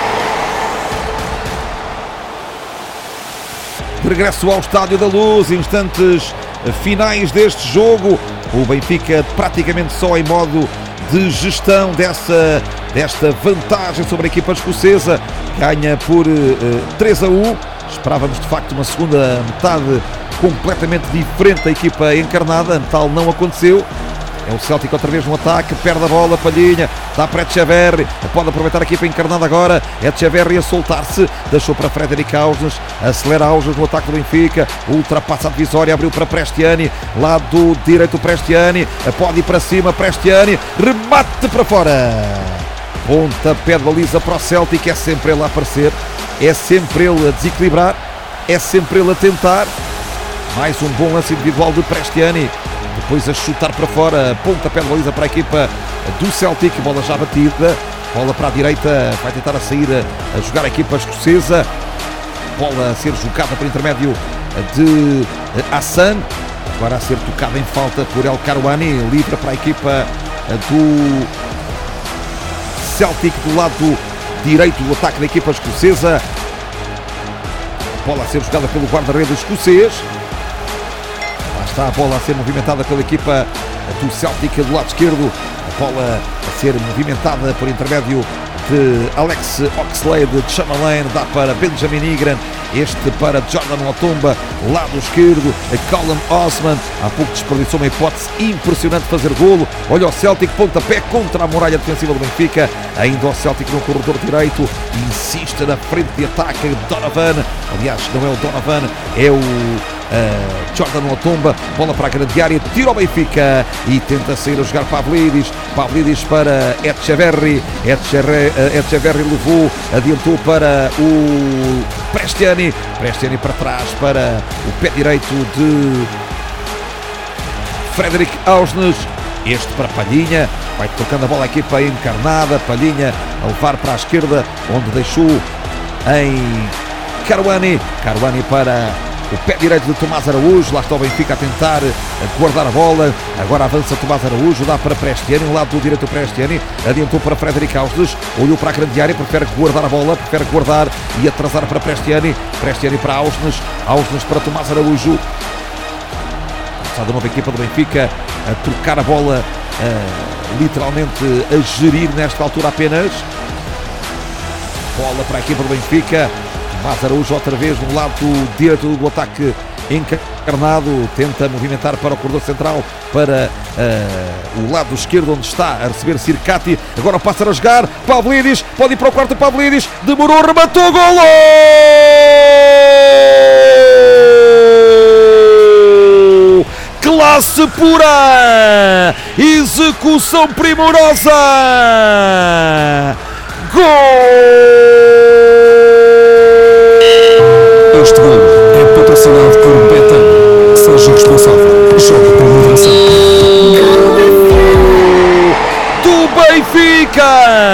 Regresso ao Estádio da Luz, instantes finais deste jogo. O Benfica praticamente só em modo de gestão dessa, desta vantagem sobre a equipa escocesa. Ganha por uh, três a um. Esperávamos de facto uma segunda metade completamente diferente da equipa encarnada. Tal não aconteceu. É o Celtic outra vez no ataque, perde a bola, Palhinha, dá para Etcheverry, pode aproveitar a equipa encarnada agora, Etcheverry a soltar-se, deixou para Frederic Ausnes, acelera Ausnes no ataque do Benfica, ultrapassa a divisória, abriu para Prestiani, lado direito Prestiani, pode ir para cima, Prestiani, remate para fora, pontapé de baliza para o Celtic, é sempre ele a aparecer, é sempre ele a desequilibrar, é sempre ele a tentar, mais um bom lance individual de Prestiani. Depois a chutar para fora, pontapé de baliza para a equipa do Celtic, bola já batida, bola para a direita, vai tentar a sair a jogar a equipa escocesa, bola a ser jogada por intermédio de Hassan, agora a ser tocada em falta por El Karouani, livre para a equipa do Celtic do lado direito do ataque da equipa escocesa, bola a ser jogada pelo guarda-redes escocês. Está a bola a ser movimentada pela equipa do Celtic do lado esquerdo. A bola a ser movimentada por intermédio de Alex Oxlade, de Chamberlain, dá para Benjamin Ingram, este para Jordan Otomba, lado esquerdo, Callum Osman, há pouco desperdiçou uma hipótese impressionante de fazer golo. Olha o Celtic, pontapé contra a muralha defensiva do Benfica, ainda o Celtic no corredor direito, insiste na frente de ataque, Donovan, aliás não é o Donovan, é o Uh, Jordan Otomba, bola para a grande área, tira o Benfica e tenta sair a jogar Pavlidis, Pavlidis para Etcheverry, Etcheverry, uh, Etcheverry levou, adiantou para o Prestiani, Prestiani para trás para o pé direito de Frederic Ausnes, este para Palhinha, vai tocando a bola a equipa encarnada, Palhinha a levar para a esquerda, onde deixou em Karouani, Karouani para o pé direito de Tomás Araújo, lá está o Benfica a tentar guardar a bola, agora avança Tomás Araújo, dá para Prestiani, um lado do direito Prestiani, adiantou para Frederic Ausnes, olhou para a grande área, prefere guardar a bola, prefere guardar e atrasar para Prestiani, Prestiani para Ausnes, Ausnes para Tomás Araújo, está de novo a equipa do Benfica a trocar a bola, uh, literalmente a gerir nesta altura apenas, bola para a equipa do Benfica, Tomás Araújo outra vez no lado direito do ataque encarnado, tenta movimentar para o corredor central, para uh, o lado esquerdo onde está a receber Sirkati, agora passa a jogar, Pavlidis, pode ir para o quarto Pavlidis, demorou, rematou, golo! Classe pura, execução primorosa, gol! Este gol é patrocinado por Betano. Seja responsável. Jogue com moderação. Do Benfica!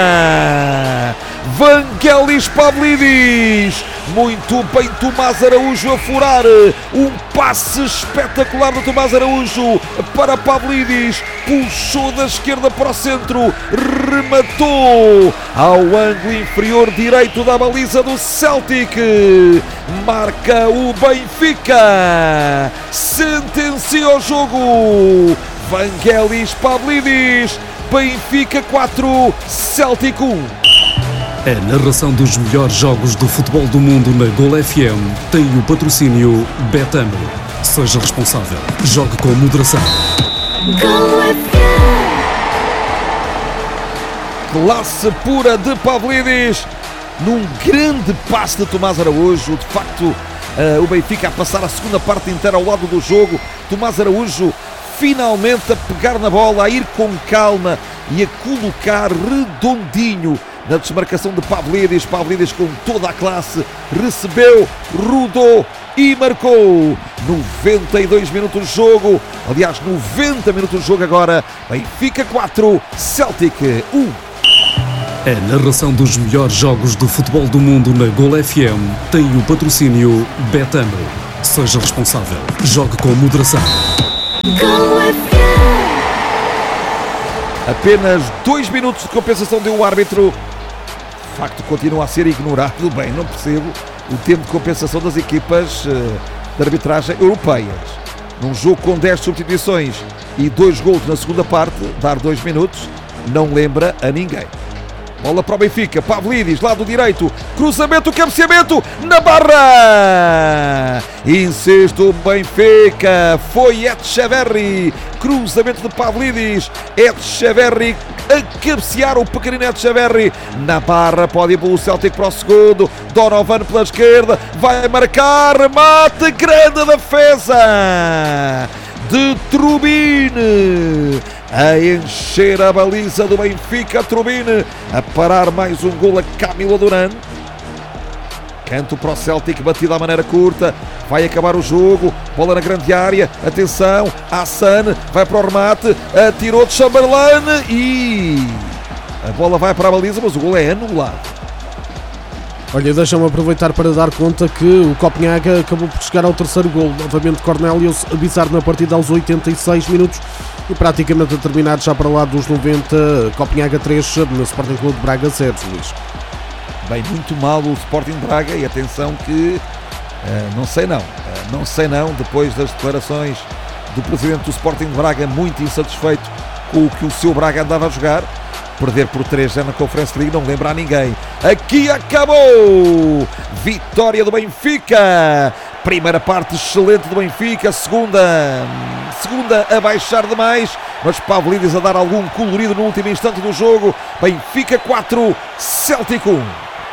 Vangelis Pavlidis. Muito bem, Tomás Araújo a furar. Um passe espetacular do Tomás Araújo para Pavlidis. Puxou da esquerda para o centro. Rematou ao ângulo inferior direito da baliza do Celtic. Marca o Benfica. Sentencia o jogo. Vangelis Pavlidis. Benfica quatro, Celtic um. A narração dos melhores jogos do futebol do mundo na Gol F M tem o patrocínio Betano. Seja responsável. Jogue com moderação. Go F M. Classe pura de Pavlidis. num grande passe de Tomás Araújo. De facto, uh, o Benfica a passar a segunda parte inteira ao lado do jogo. Tomás Araújo finalmente a pegar na bola, a ir com calma e a colocar redondinho na desmarcação de Pavlidis. Pavlidis com toda a classe recebeu, rodou e marcou. Noventa e dois minutos de jogo, aliás noventa minutos de jogo agora. Benfica quatro, Celtic um. A narração dos melhores jogos de futebol do mundo na Gol F M tem o patrocínio Betano. Seja responsável, jogue com moderação. Gol F M. Apenas dois minutos de compensação deu o árbitro. De facto continua a ser ignorado. Bem, não percebo o tempo de compensação das equipas uh, de arbitragem europeias. Num jogo com dez substituições e dois gols na segunda parte, dar dois minutos não lembra a ninguém. Bola para o Benfica, Pavlidis, lado direito, cruzamento, cabeceamento, na barra! Insiste o Benfica, foi Etcheverry, cruzamento de Pavlidis, Etcheverry a cabecear, o pequenino Etcheverry, na barra, pode ir pelo Celtic para o segundo, Donovan pela esquerda, vai marcar, remate, grande defesa de Trubin, a encher a baliza do Benfica, Trubin, a parar mais um gol a Camilo Duran. Canto para o Celtic, batida à maneira curta, vai acabar o jogo, bola na grande área, atenção, Hassan, vai para o remate, atirou de Chamberlain e a bola vai para a baliza, mas o gol é anulado. Olha, deixa-me aproveitar para dar conta que o Copenhaga acabou por chegar ao terceiro gol. Novamente Cornelius a bisar na partida aos oitenta e seis minutos e praticamente a terminar já para lá dos noventa. Copenhaga três, no Sporting Clube de Braga zero, Luís. Bem, muito mal o Sporting de Braga e atenção que, uh, não sei não, uh, não sei não, depois das declarações do presidente do Sporting de Braga, muito insatisfeito com o que o seu Braga andava a jogar. Perder por três já na Conference League não lembra a ninguém. Aqui acabou! Vitória do Benfica! Primeira parte excelente do Benfica, segunda, segunda a baixar demais, mas Pavlidis a dar algum colorido no último instante do jogo. Benfica quatro, Celtic um.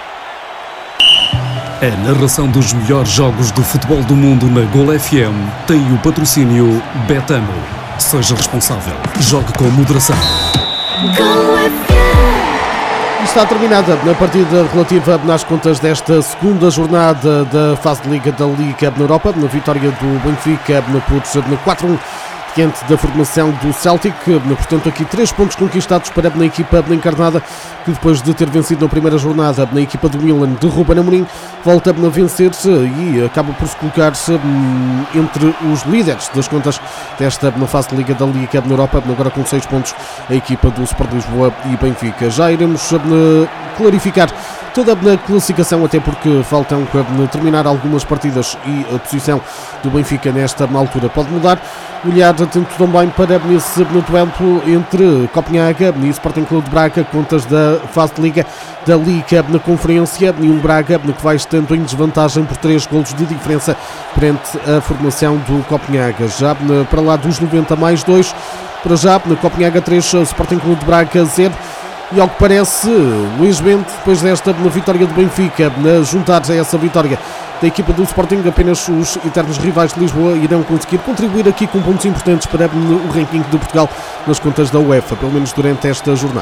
A narração dos melhores jogos de futebol do mundo na Gol F M tem o patrocínio Betano. Seja responsável, jogue com moderação. Gol F M. Está terminada a partida relativa nas contas desta segunda jornada da fase de Liga da Liga na Europa, na vitória do Benfica por quatro a um diante da formação do Celtic. Portanto, aqui três pontos conquistados para a equipa encarnada, que depois de ter vencido na primeira jornada na equipa do Milan de Ruben Amorim, volta a vencer-se e acaba por se colocar-se entre os líderes das contas desta fase de Liga da Liga na Europa, agora com seis pontos a equipa do Sport Lisboa e Benfica. Já iremos clarificar toda a classificação, até porque faltam terminar algumas partidas e a posição do Benfica nesta altura pode mudar. Olhar atento também para esse duelo entre Copenhaga e Sporting Clube de Braga, contas da fase de Liga da Liga na Conferência, e um Braga que vai estando em desvantagem por três golos de diferença perante a formação do Copenhaga. Já para lá dos noventa mais dois, para já na Copenhaga três, Sporting Clube de Braga zero. E ao que parece, Luís Bento, depois desta vitória do Benfica, na juntar a essa vitória da equipa do Sporting, apenas os eternos rivais de Lisboa irão conseguir contribuir aqui com pontos importantes para o ranking de Portugal nas contas da UEFA, pelo menos durante esta jornada.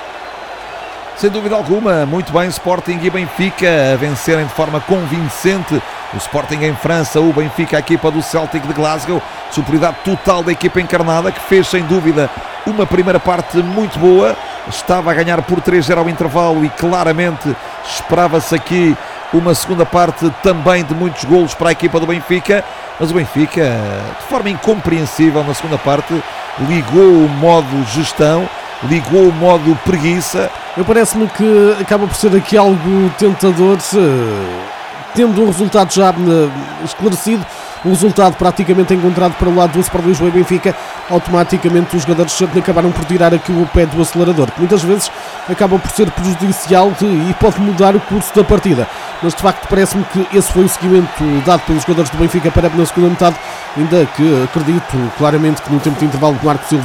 Sem dúvida alguma, muito bem Sporting e Benfica a vencerem de forma convincente o Sporting em França, o Benfica a equipa do Celtic de Glasgow, superioridade total da equipa encarnada, que fez sem dúvida uma primeira parte muito boa, estava a ganhar por três a zero ao intervalo e claramente esperava-se aqui uma segunda parte também de muitos golos para a equipa do Benfica, mas o Benfica, de forma incompreensível na segunda parte, ligou o modo gestão, ligou o modo preguiça. Eu parece-me que acaba por ser aqui algo tentador, tendo um resultado já esclarecido, um resultado praticamente encontrado para o lado do Sport Lisboa e Benfica, automaticamente os jogadores acabaram por tirar aqui o pé do acelerador, que muitas vezes acaba por ser prejudicial e pode mudar o curso da partida. Mas de facto parece-me que esse foi o seguimento dado pelos jogadores do Benfica para na segunda metade, ainda que acredito claramente que no tempo de intervalo o Marco Silva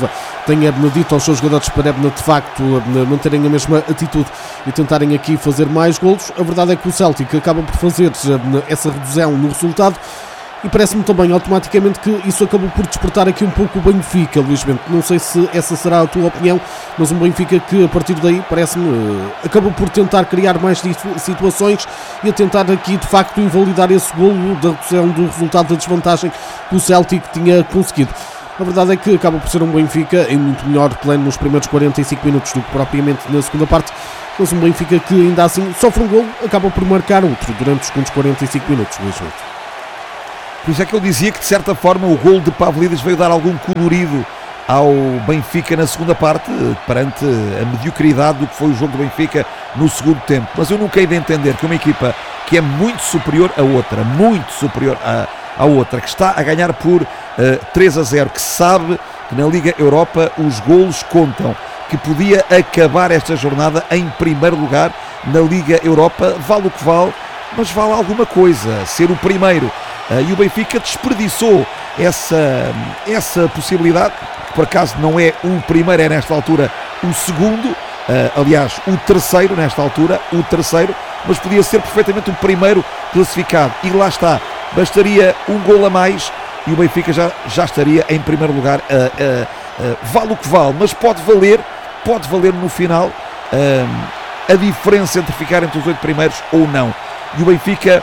tenha dito aos seus jogadores para de facto manterem a mesma atitude e tentarem aqui fazer mais golos. A verdade é que o Celtic acaba por fazer essa redução no resultado e parece-me também automaticamente que isso acabou por despertar aqui um pouco o Benfica, Luís Bento. Não sei se essa será a tua opinião, mas um Benfica que a partir daí parece-me acabou por tentar criar mais situações e a tentar aqui de facto invalidar esse golo da redução do resultado da desvantagem que o Celtic tinha conseguido. A verdade é que acaba por ser um Benfica em muito melhor plano nos primeiros quarenta e cinco minutos do que propriamente na segunda parte, mas um Benfica que ainda assim sofre um golo, acaba por marcar outro durante os segundos quarenta e cinco minutos, Luís Bento. Por isso é que eu dizia que de certa forma o golo de Pavlidis veio dar algum colorido ao Benfica na segunda parte, perante a mediocridade do que foi o jogo do Benfica no segundo tempo. Mas eu nunca hei de entender que uma equipa que é muito superior a outra, muito superior a, a outra, que está a ganhar por uh, três a zero, que sabe que na Liga Europa os golos contam, que podia acabar esta jornada em primeiro lugar na Liga Europa, vale o que vale, mas vale alguma coisa, ser o primeiro. Uh, e o Benfica desperdiçou essa, essa possibilidade, que por acaso não é o primeiro, é nesta altura o segundo, uh, aliás o terceiro nesta altura, o terceiro, mas podia ser perfeitamente o primeiro classificado. E lá está, bastaria um gol a mais e o Benfica já, já estaria em primeiro lugar. Uh, uh, uh, vale o que vale, mas pode valer, pode valer no final uh, a diferença entre ficar entre os oito primeiros ou não. E o Benfica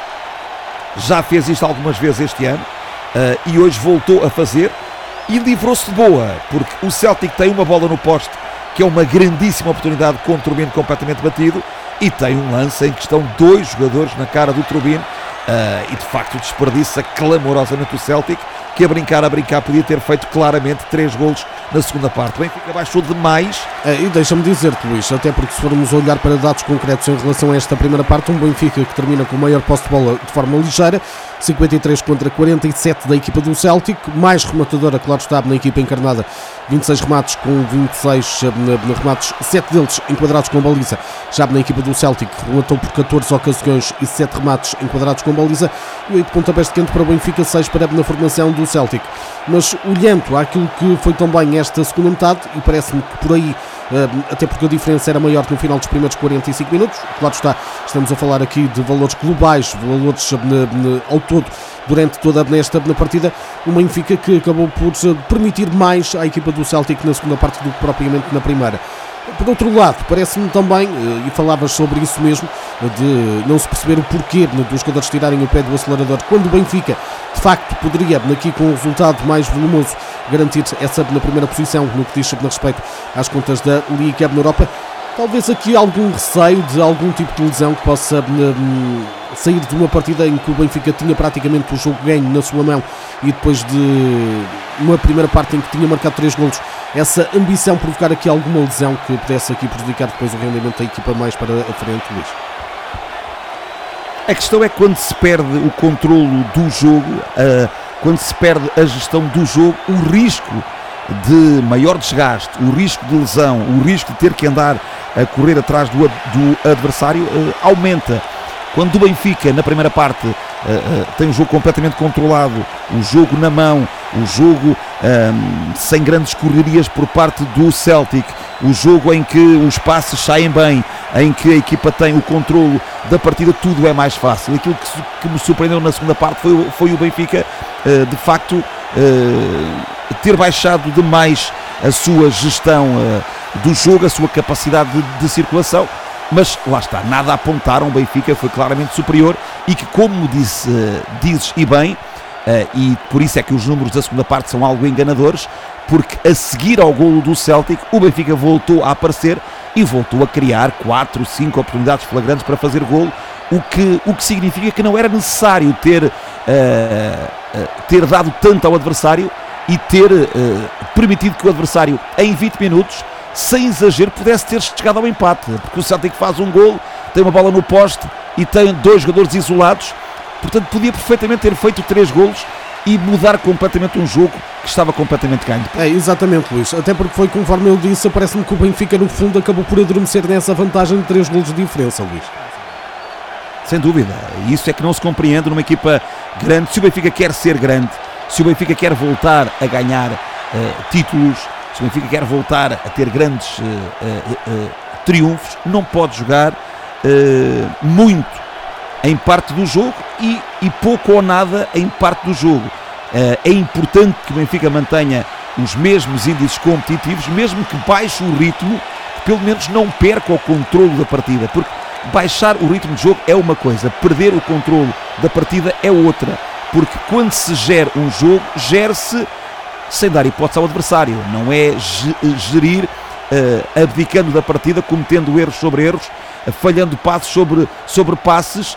já fez isto algumas vezes este ano uh, e hoje voltou a fazer e livrou-se de boa, porque o Celtic tem uma bola no poste que é uma grandíssima oportunidade com o Turbine completamente batido e tem um lance em que estão dois jogadores na cara do Turbine uh, e de facto desperdiça clamorosamente o Celtic, que a brincar, a brincar podia ter feito claramente três golos na segunda parte. O Benfica baixou demais. É, e deixa-me dizer-te, Luís, até porque se formos olhar para dados concretos em relação a esta primeira parte, um Benfica que termina com o maior posse de bola de forma ligeira, cinquenta e três contra quarenta e sete da equipa do Celtic, mais rematadora, claro está, na equipa encarnada, vinte e seis remates com vinte e seis uh, remates, sete deles enquadrados com baliza. Já na equipa do Celtic rematou por catorze ocasiões e sete remates enquadrados com baliza e oito pontapés de canto para o Benfica, seis para na formação do Celtic. Mas olhando àquilo que foi também esta segunda metade, e parece-me que por aí, até porque a diferença era maior que no final dos primeiros quarenta e cinco minutos, claro está, estamos a falar aqui de valores globais, valores ao todo durante toda esta partida, o Benfica que acabou por permitir mais à equipa do Celtic na segunda parte do que propriamente na primeira. Por outro lado, parece-me também, e falavas sobre isso mesmo, de não se perceber o porquê dos jogadores tirarem o pé do acelerador, quando o Benfica, de facto, poderia, aqui com um resultado mais volumoso, garantir essa na primeira posição, no que diz sobre respeito às contas da Liga na Europa. Talvez aqui algum receio de algum tipo de lesão que possa hum, sair de uma partida em que o Benfica tinha praticamente o jogo ganho na sua mão e depois de uma primeira parte em que tinha marcado três golos, essa ambição provocar aqui alguma lesão que pudesse aqui prejudicar depois o rendimento da equipa mais para a frente, Luís. A questão é que quando se perde o controlo do jogo, uh, quando se perde a gestão do jogo, o risco de maior desgaste, o risco de lesão, o risco de ter que andar a correr atrás do, do adversário uh, aumenta. Quando o Benfica, na primeira parte, uh, uh, tem o jogo completamente controlado, o jogo na mão, o jogo um, sem grandes correrias por parte do Celtic, o jogo em que os passes saem bem, em que a equipa tem o controlo da partida, tudo é mais fácil. Aquilo que, que me surpreendeu na segunda parte foi, foi o Benfica, uh, de facto, uh, ter baixado demais a sua gestão uh, do jogo, a sua capacidade de, de circulação. Mas lá está, nada a apontar, o Benfica foi claramente superior e que, como disse, uh, dizes e bem, uh, e por isso é que os números da segunda parte são algo enganadores, porque a seguir ao golo do Celtic, o Benfica voltou a aparecer e voltou a criar quatro, cinco oportunidades flagrantes para fazer golo, o que, o que significa que não era necessário ter, uh, uh, ter dado tanto ao adversário e ter uh, permitido que o adversário, em vinte minutos, sem exagero, pudesse ter chegado ao empate, porque o Celtic faz um golo, tem uma bola no poste e tem dois jogadores isolados, portanto podia perfeitamente ter feito três golos e mudar completamente um jogo que estava completamente ganho. É, exatamente, Luís, até porque foi conforme eu disse, parece-me que o Benfica no fundo acabou por adormecer nessa vantagem de três golos de diferença, Luís. Sem dúvida, isso é que não se compreende numa equipa grande. Se o Benfica quer ser grande, se o Benfica quer voltar a ganhar uh, títulos, se o Benfica quer voltar a ter grandes uh, uh, uh, triunfos, não pode jogar uh, muito em parte do jogo e, e pouco ou nada em parte do jogo. Uh, é importante que o Benfica mantenha os mesmos índices competitivos, mesmo que baixe o ritmo, que pelo menos não perca o controlo da partida, porque baixar o ritmo de jogo é uma coisa, perder o controlo da partida é outra, porque quando se gera um jogo, gera-se sem dar hipótese ao adversário, não é gerir uh, abdicando da partida, cometendo erros sobre erros, uh, falhando passos sobre, sobre passes uh,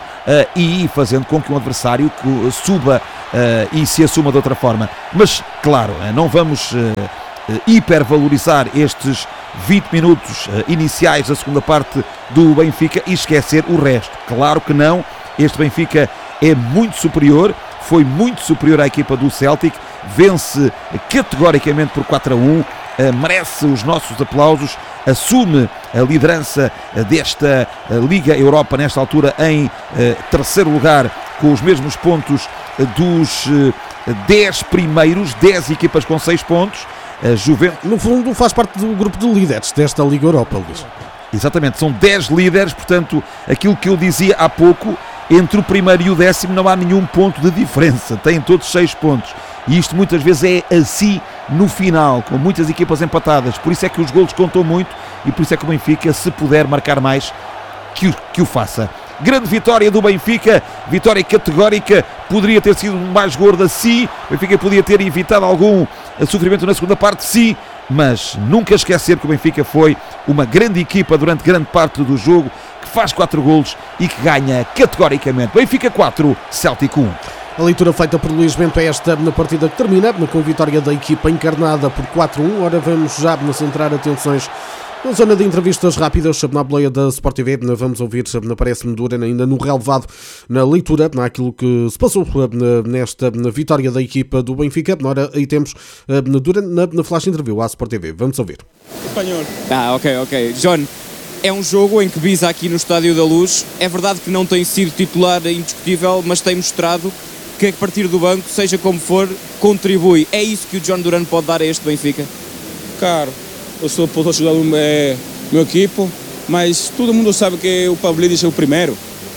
e fazendo com que um adversário que suba uh, e se assuma de outra forma. Mas, claro, uh, não vamos uh, uh, hipervalorizar estes vinte minutos uh, iniciais da segunda parte do Benfica e esquecer o resto. Claro que não, este Benfica é muito superior, foi muito superior à equipa do Celtic, vence categoricamente por quatro a um, uh, merece os nossos aplausos, assume a liderança uh, desta uh, Liga Europa nesta altura em uh, terceiro lugar, com os mesmos pontos uh, dos uh, dez primeiros, dez equipas com seis pontos. Uh, Juventus... No fundo faz parte do grupo de líderes desta Liga Europa, Luís. Exatamente, são dez líderes, portanto, aquilo que eu dizia há pouco, entre o primeiro e o décimo não há nenhum ponto de diferença, têm todos seis pontos. E isto muitas vezes é assim no final, com muitas equipas empatadas. Por isso é que os golos contam muito e por isso é que o Benfica, se puder marcar mais, que o, que o faça. Grande vitória do Benfica, vitória categórica, poderia ter sido mais gorda, sim. O Benfica podia ter evitado algum sofrimento na segunda parte, sim. Mas nunca esquecer que o Benfica foi uma grande equipa durante grande parte do jogo, que faz quatro golos e que ganha categoricamente. Benfica quatro, Celtic um. A leitura feita por Luís Bento é esta na partida que termina, com vitória da equipa encarnada por quatro a um. Ora, vamos já centrar atenções na zona de entrevistas rápidas na boleia da Sport T V. Vamos ouvir, parece-me Duran, ainda no relevado, na leitura, naquilo que se passou nesta na vitória da equipa do Benfica. Ora, aí temos Duran na, na flash interview à Sport T V. Vamos ouvir. Espanhol. Ah, ok, ok. John, é um jogo em que Biza aqui no Estádio da Luz, é verdade que não tem sido titular indiscutível, mas tem mostrado que a partir do banco, seja como for, contribui. É isso que o John Duran pode dar a este Benfica? Claro, eu só posso ajudar o meu, meu equipe, mas todo mundo sabe que o Pavlidis é o primeiro.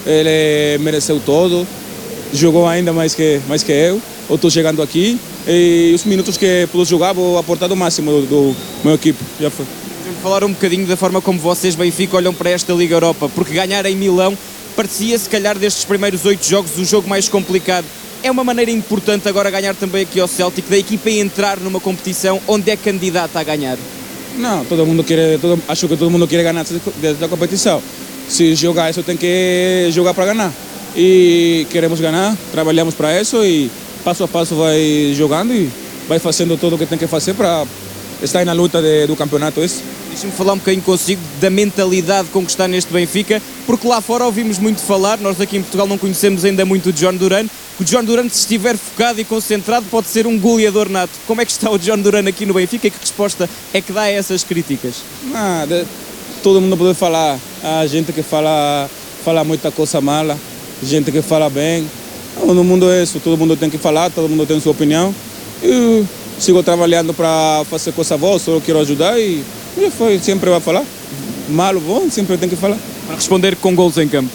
Ele mereceu todo, jogou ainda mais que, mais que eu. Eu estou chegando aqui e os minutos que pude jogar vou aportar o máximo do, do meu equipe. Já foi. Vamos falar um bocadinho da forma como vocês, Benfica, olham para esta Liga Europa, porque ganhar em Milão parecia, se calhar, destes primeiros oito jogos, o jogo mais complicado. É uma maneira importante agora ganhar também aqui ao Celtic, da equipa entrar numa competição onde é candidata a ganhar? Não, todo mundo quer, todo, acho que todo mundo quer ganhar desta competição. Se jogar isso, tem que jogar para ganhar. E queremos ganhar, trabalhamos para isso e passo a passo vai jogando e vai fazendo tudo o que tem que fazer para estar na luta de, do campeonato. Esse. Deixa-me falar um bocadinho consigo da mentalidade com que está neste Benfica, porque lá fora ouvimos muito falar, nós aqui em Portugal não conhecemos ainda muito o John Duran, que o John Duran, se estiver focado e concentrado, pode ser um goleador nato. Como é que está o John Duran aqui no Benfica e que resposta é que dá a essas críticas? Nada, todo mundo pode falar, a gente que fala, fala muita coisa mala, gente que fala bem, no mundo é isso, todo mundo tem que falar, todo mundo tem sua opinião. Eu sigo trabalhando para fazer coisa boa, só quero ajudar e foi, sempre vai falar. Mal ou bom, sempre tem que falar. Para responder com gols em campo.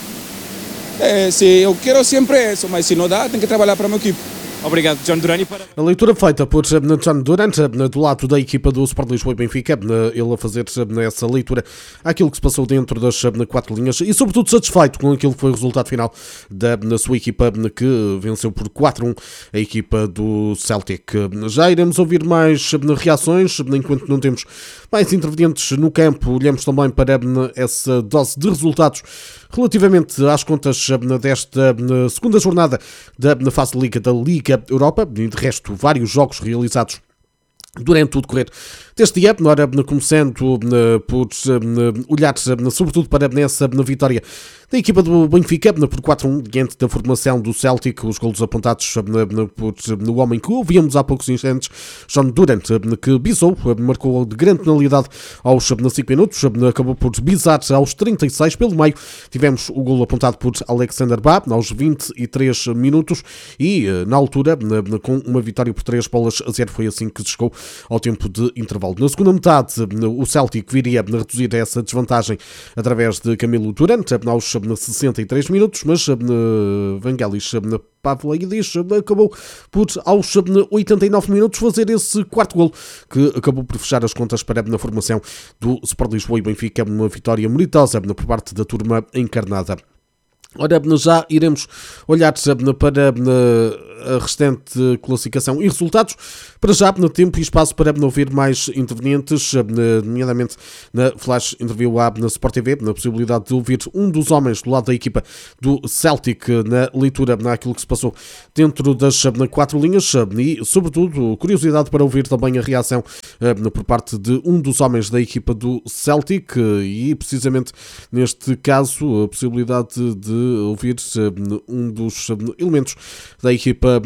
É, se eu quero sempre isso, mas se não dá, tem que trabalhar para a minha equipe. Obrigado, John Duran. E para... A leitura feita por John Duran, do lado da equipa do Sport Lisboa e Benfica, ele a fazer essa leitura àquilo que se passou dentro das quatro linhas e, sobretudo, satisfeito com aquilo que foi o resultado final da sua equipa, que venceu por quatro a um a equipa do Celtic. Já iremos ouvir mais reações, enquanto não temos mais intervenientes no campo, olhamos também para essa dose de resultados relativamente às contas desta segunda jornada da fase de Liga da Liga Europa, e de resto vários jogos realizados durante o decorrer deste dia, ora, começando por olhar sobretudo para essa vitória da equipa do Benfica por quatro a um diante da formação do Celtic, os golos apontados por o homem que ouvíamos há poucos instantes, John Duran, que bisou, marcou de grande penalidade aos cinco minutos, acabou por bisar aos trinta e seis pelo meio. Tivemos o golo apontado por Alexander Ba aos vinte e três minutos e na altura, com uma vitória por três bolas a zero, foi assim que chegou ao tempo de intervalo. Na segunda metade, o Celtic viria a reduzir essa desvantagem através de Camilo Durante aos sessenta e três minutos, mas Vangelis Pavlidis acabou por, aos oitenta e nove minutos, fazer esse quarto golo, que acabou por fechar as contas para a formação do Sport Lisboa e Benfica, uma vitória meritosa por parte da turma encarnada. Ora, já iremos olhar para a restante classificação e resultados. Para já, no tempo e espaço para ouvir mais intervenientes, nomeadamente na Flash Interview Hub na Sport T V, na possibilidade de ouvir um dos homens do lado da equipa do Celtic na leitura naquilo que se passou dentro das quatro linhas e, sobretudo, curiosidade para ouvir também a reação por parte de um dos homens da equipa do Celtic e, precisamente neste caso, a possibilidade de ouvir um dos elementos da equipa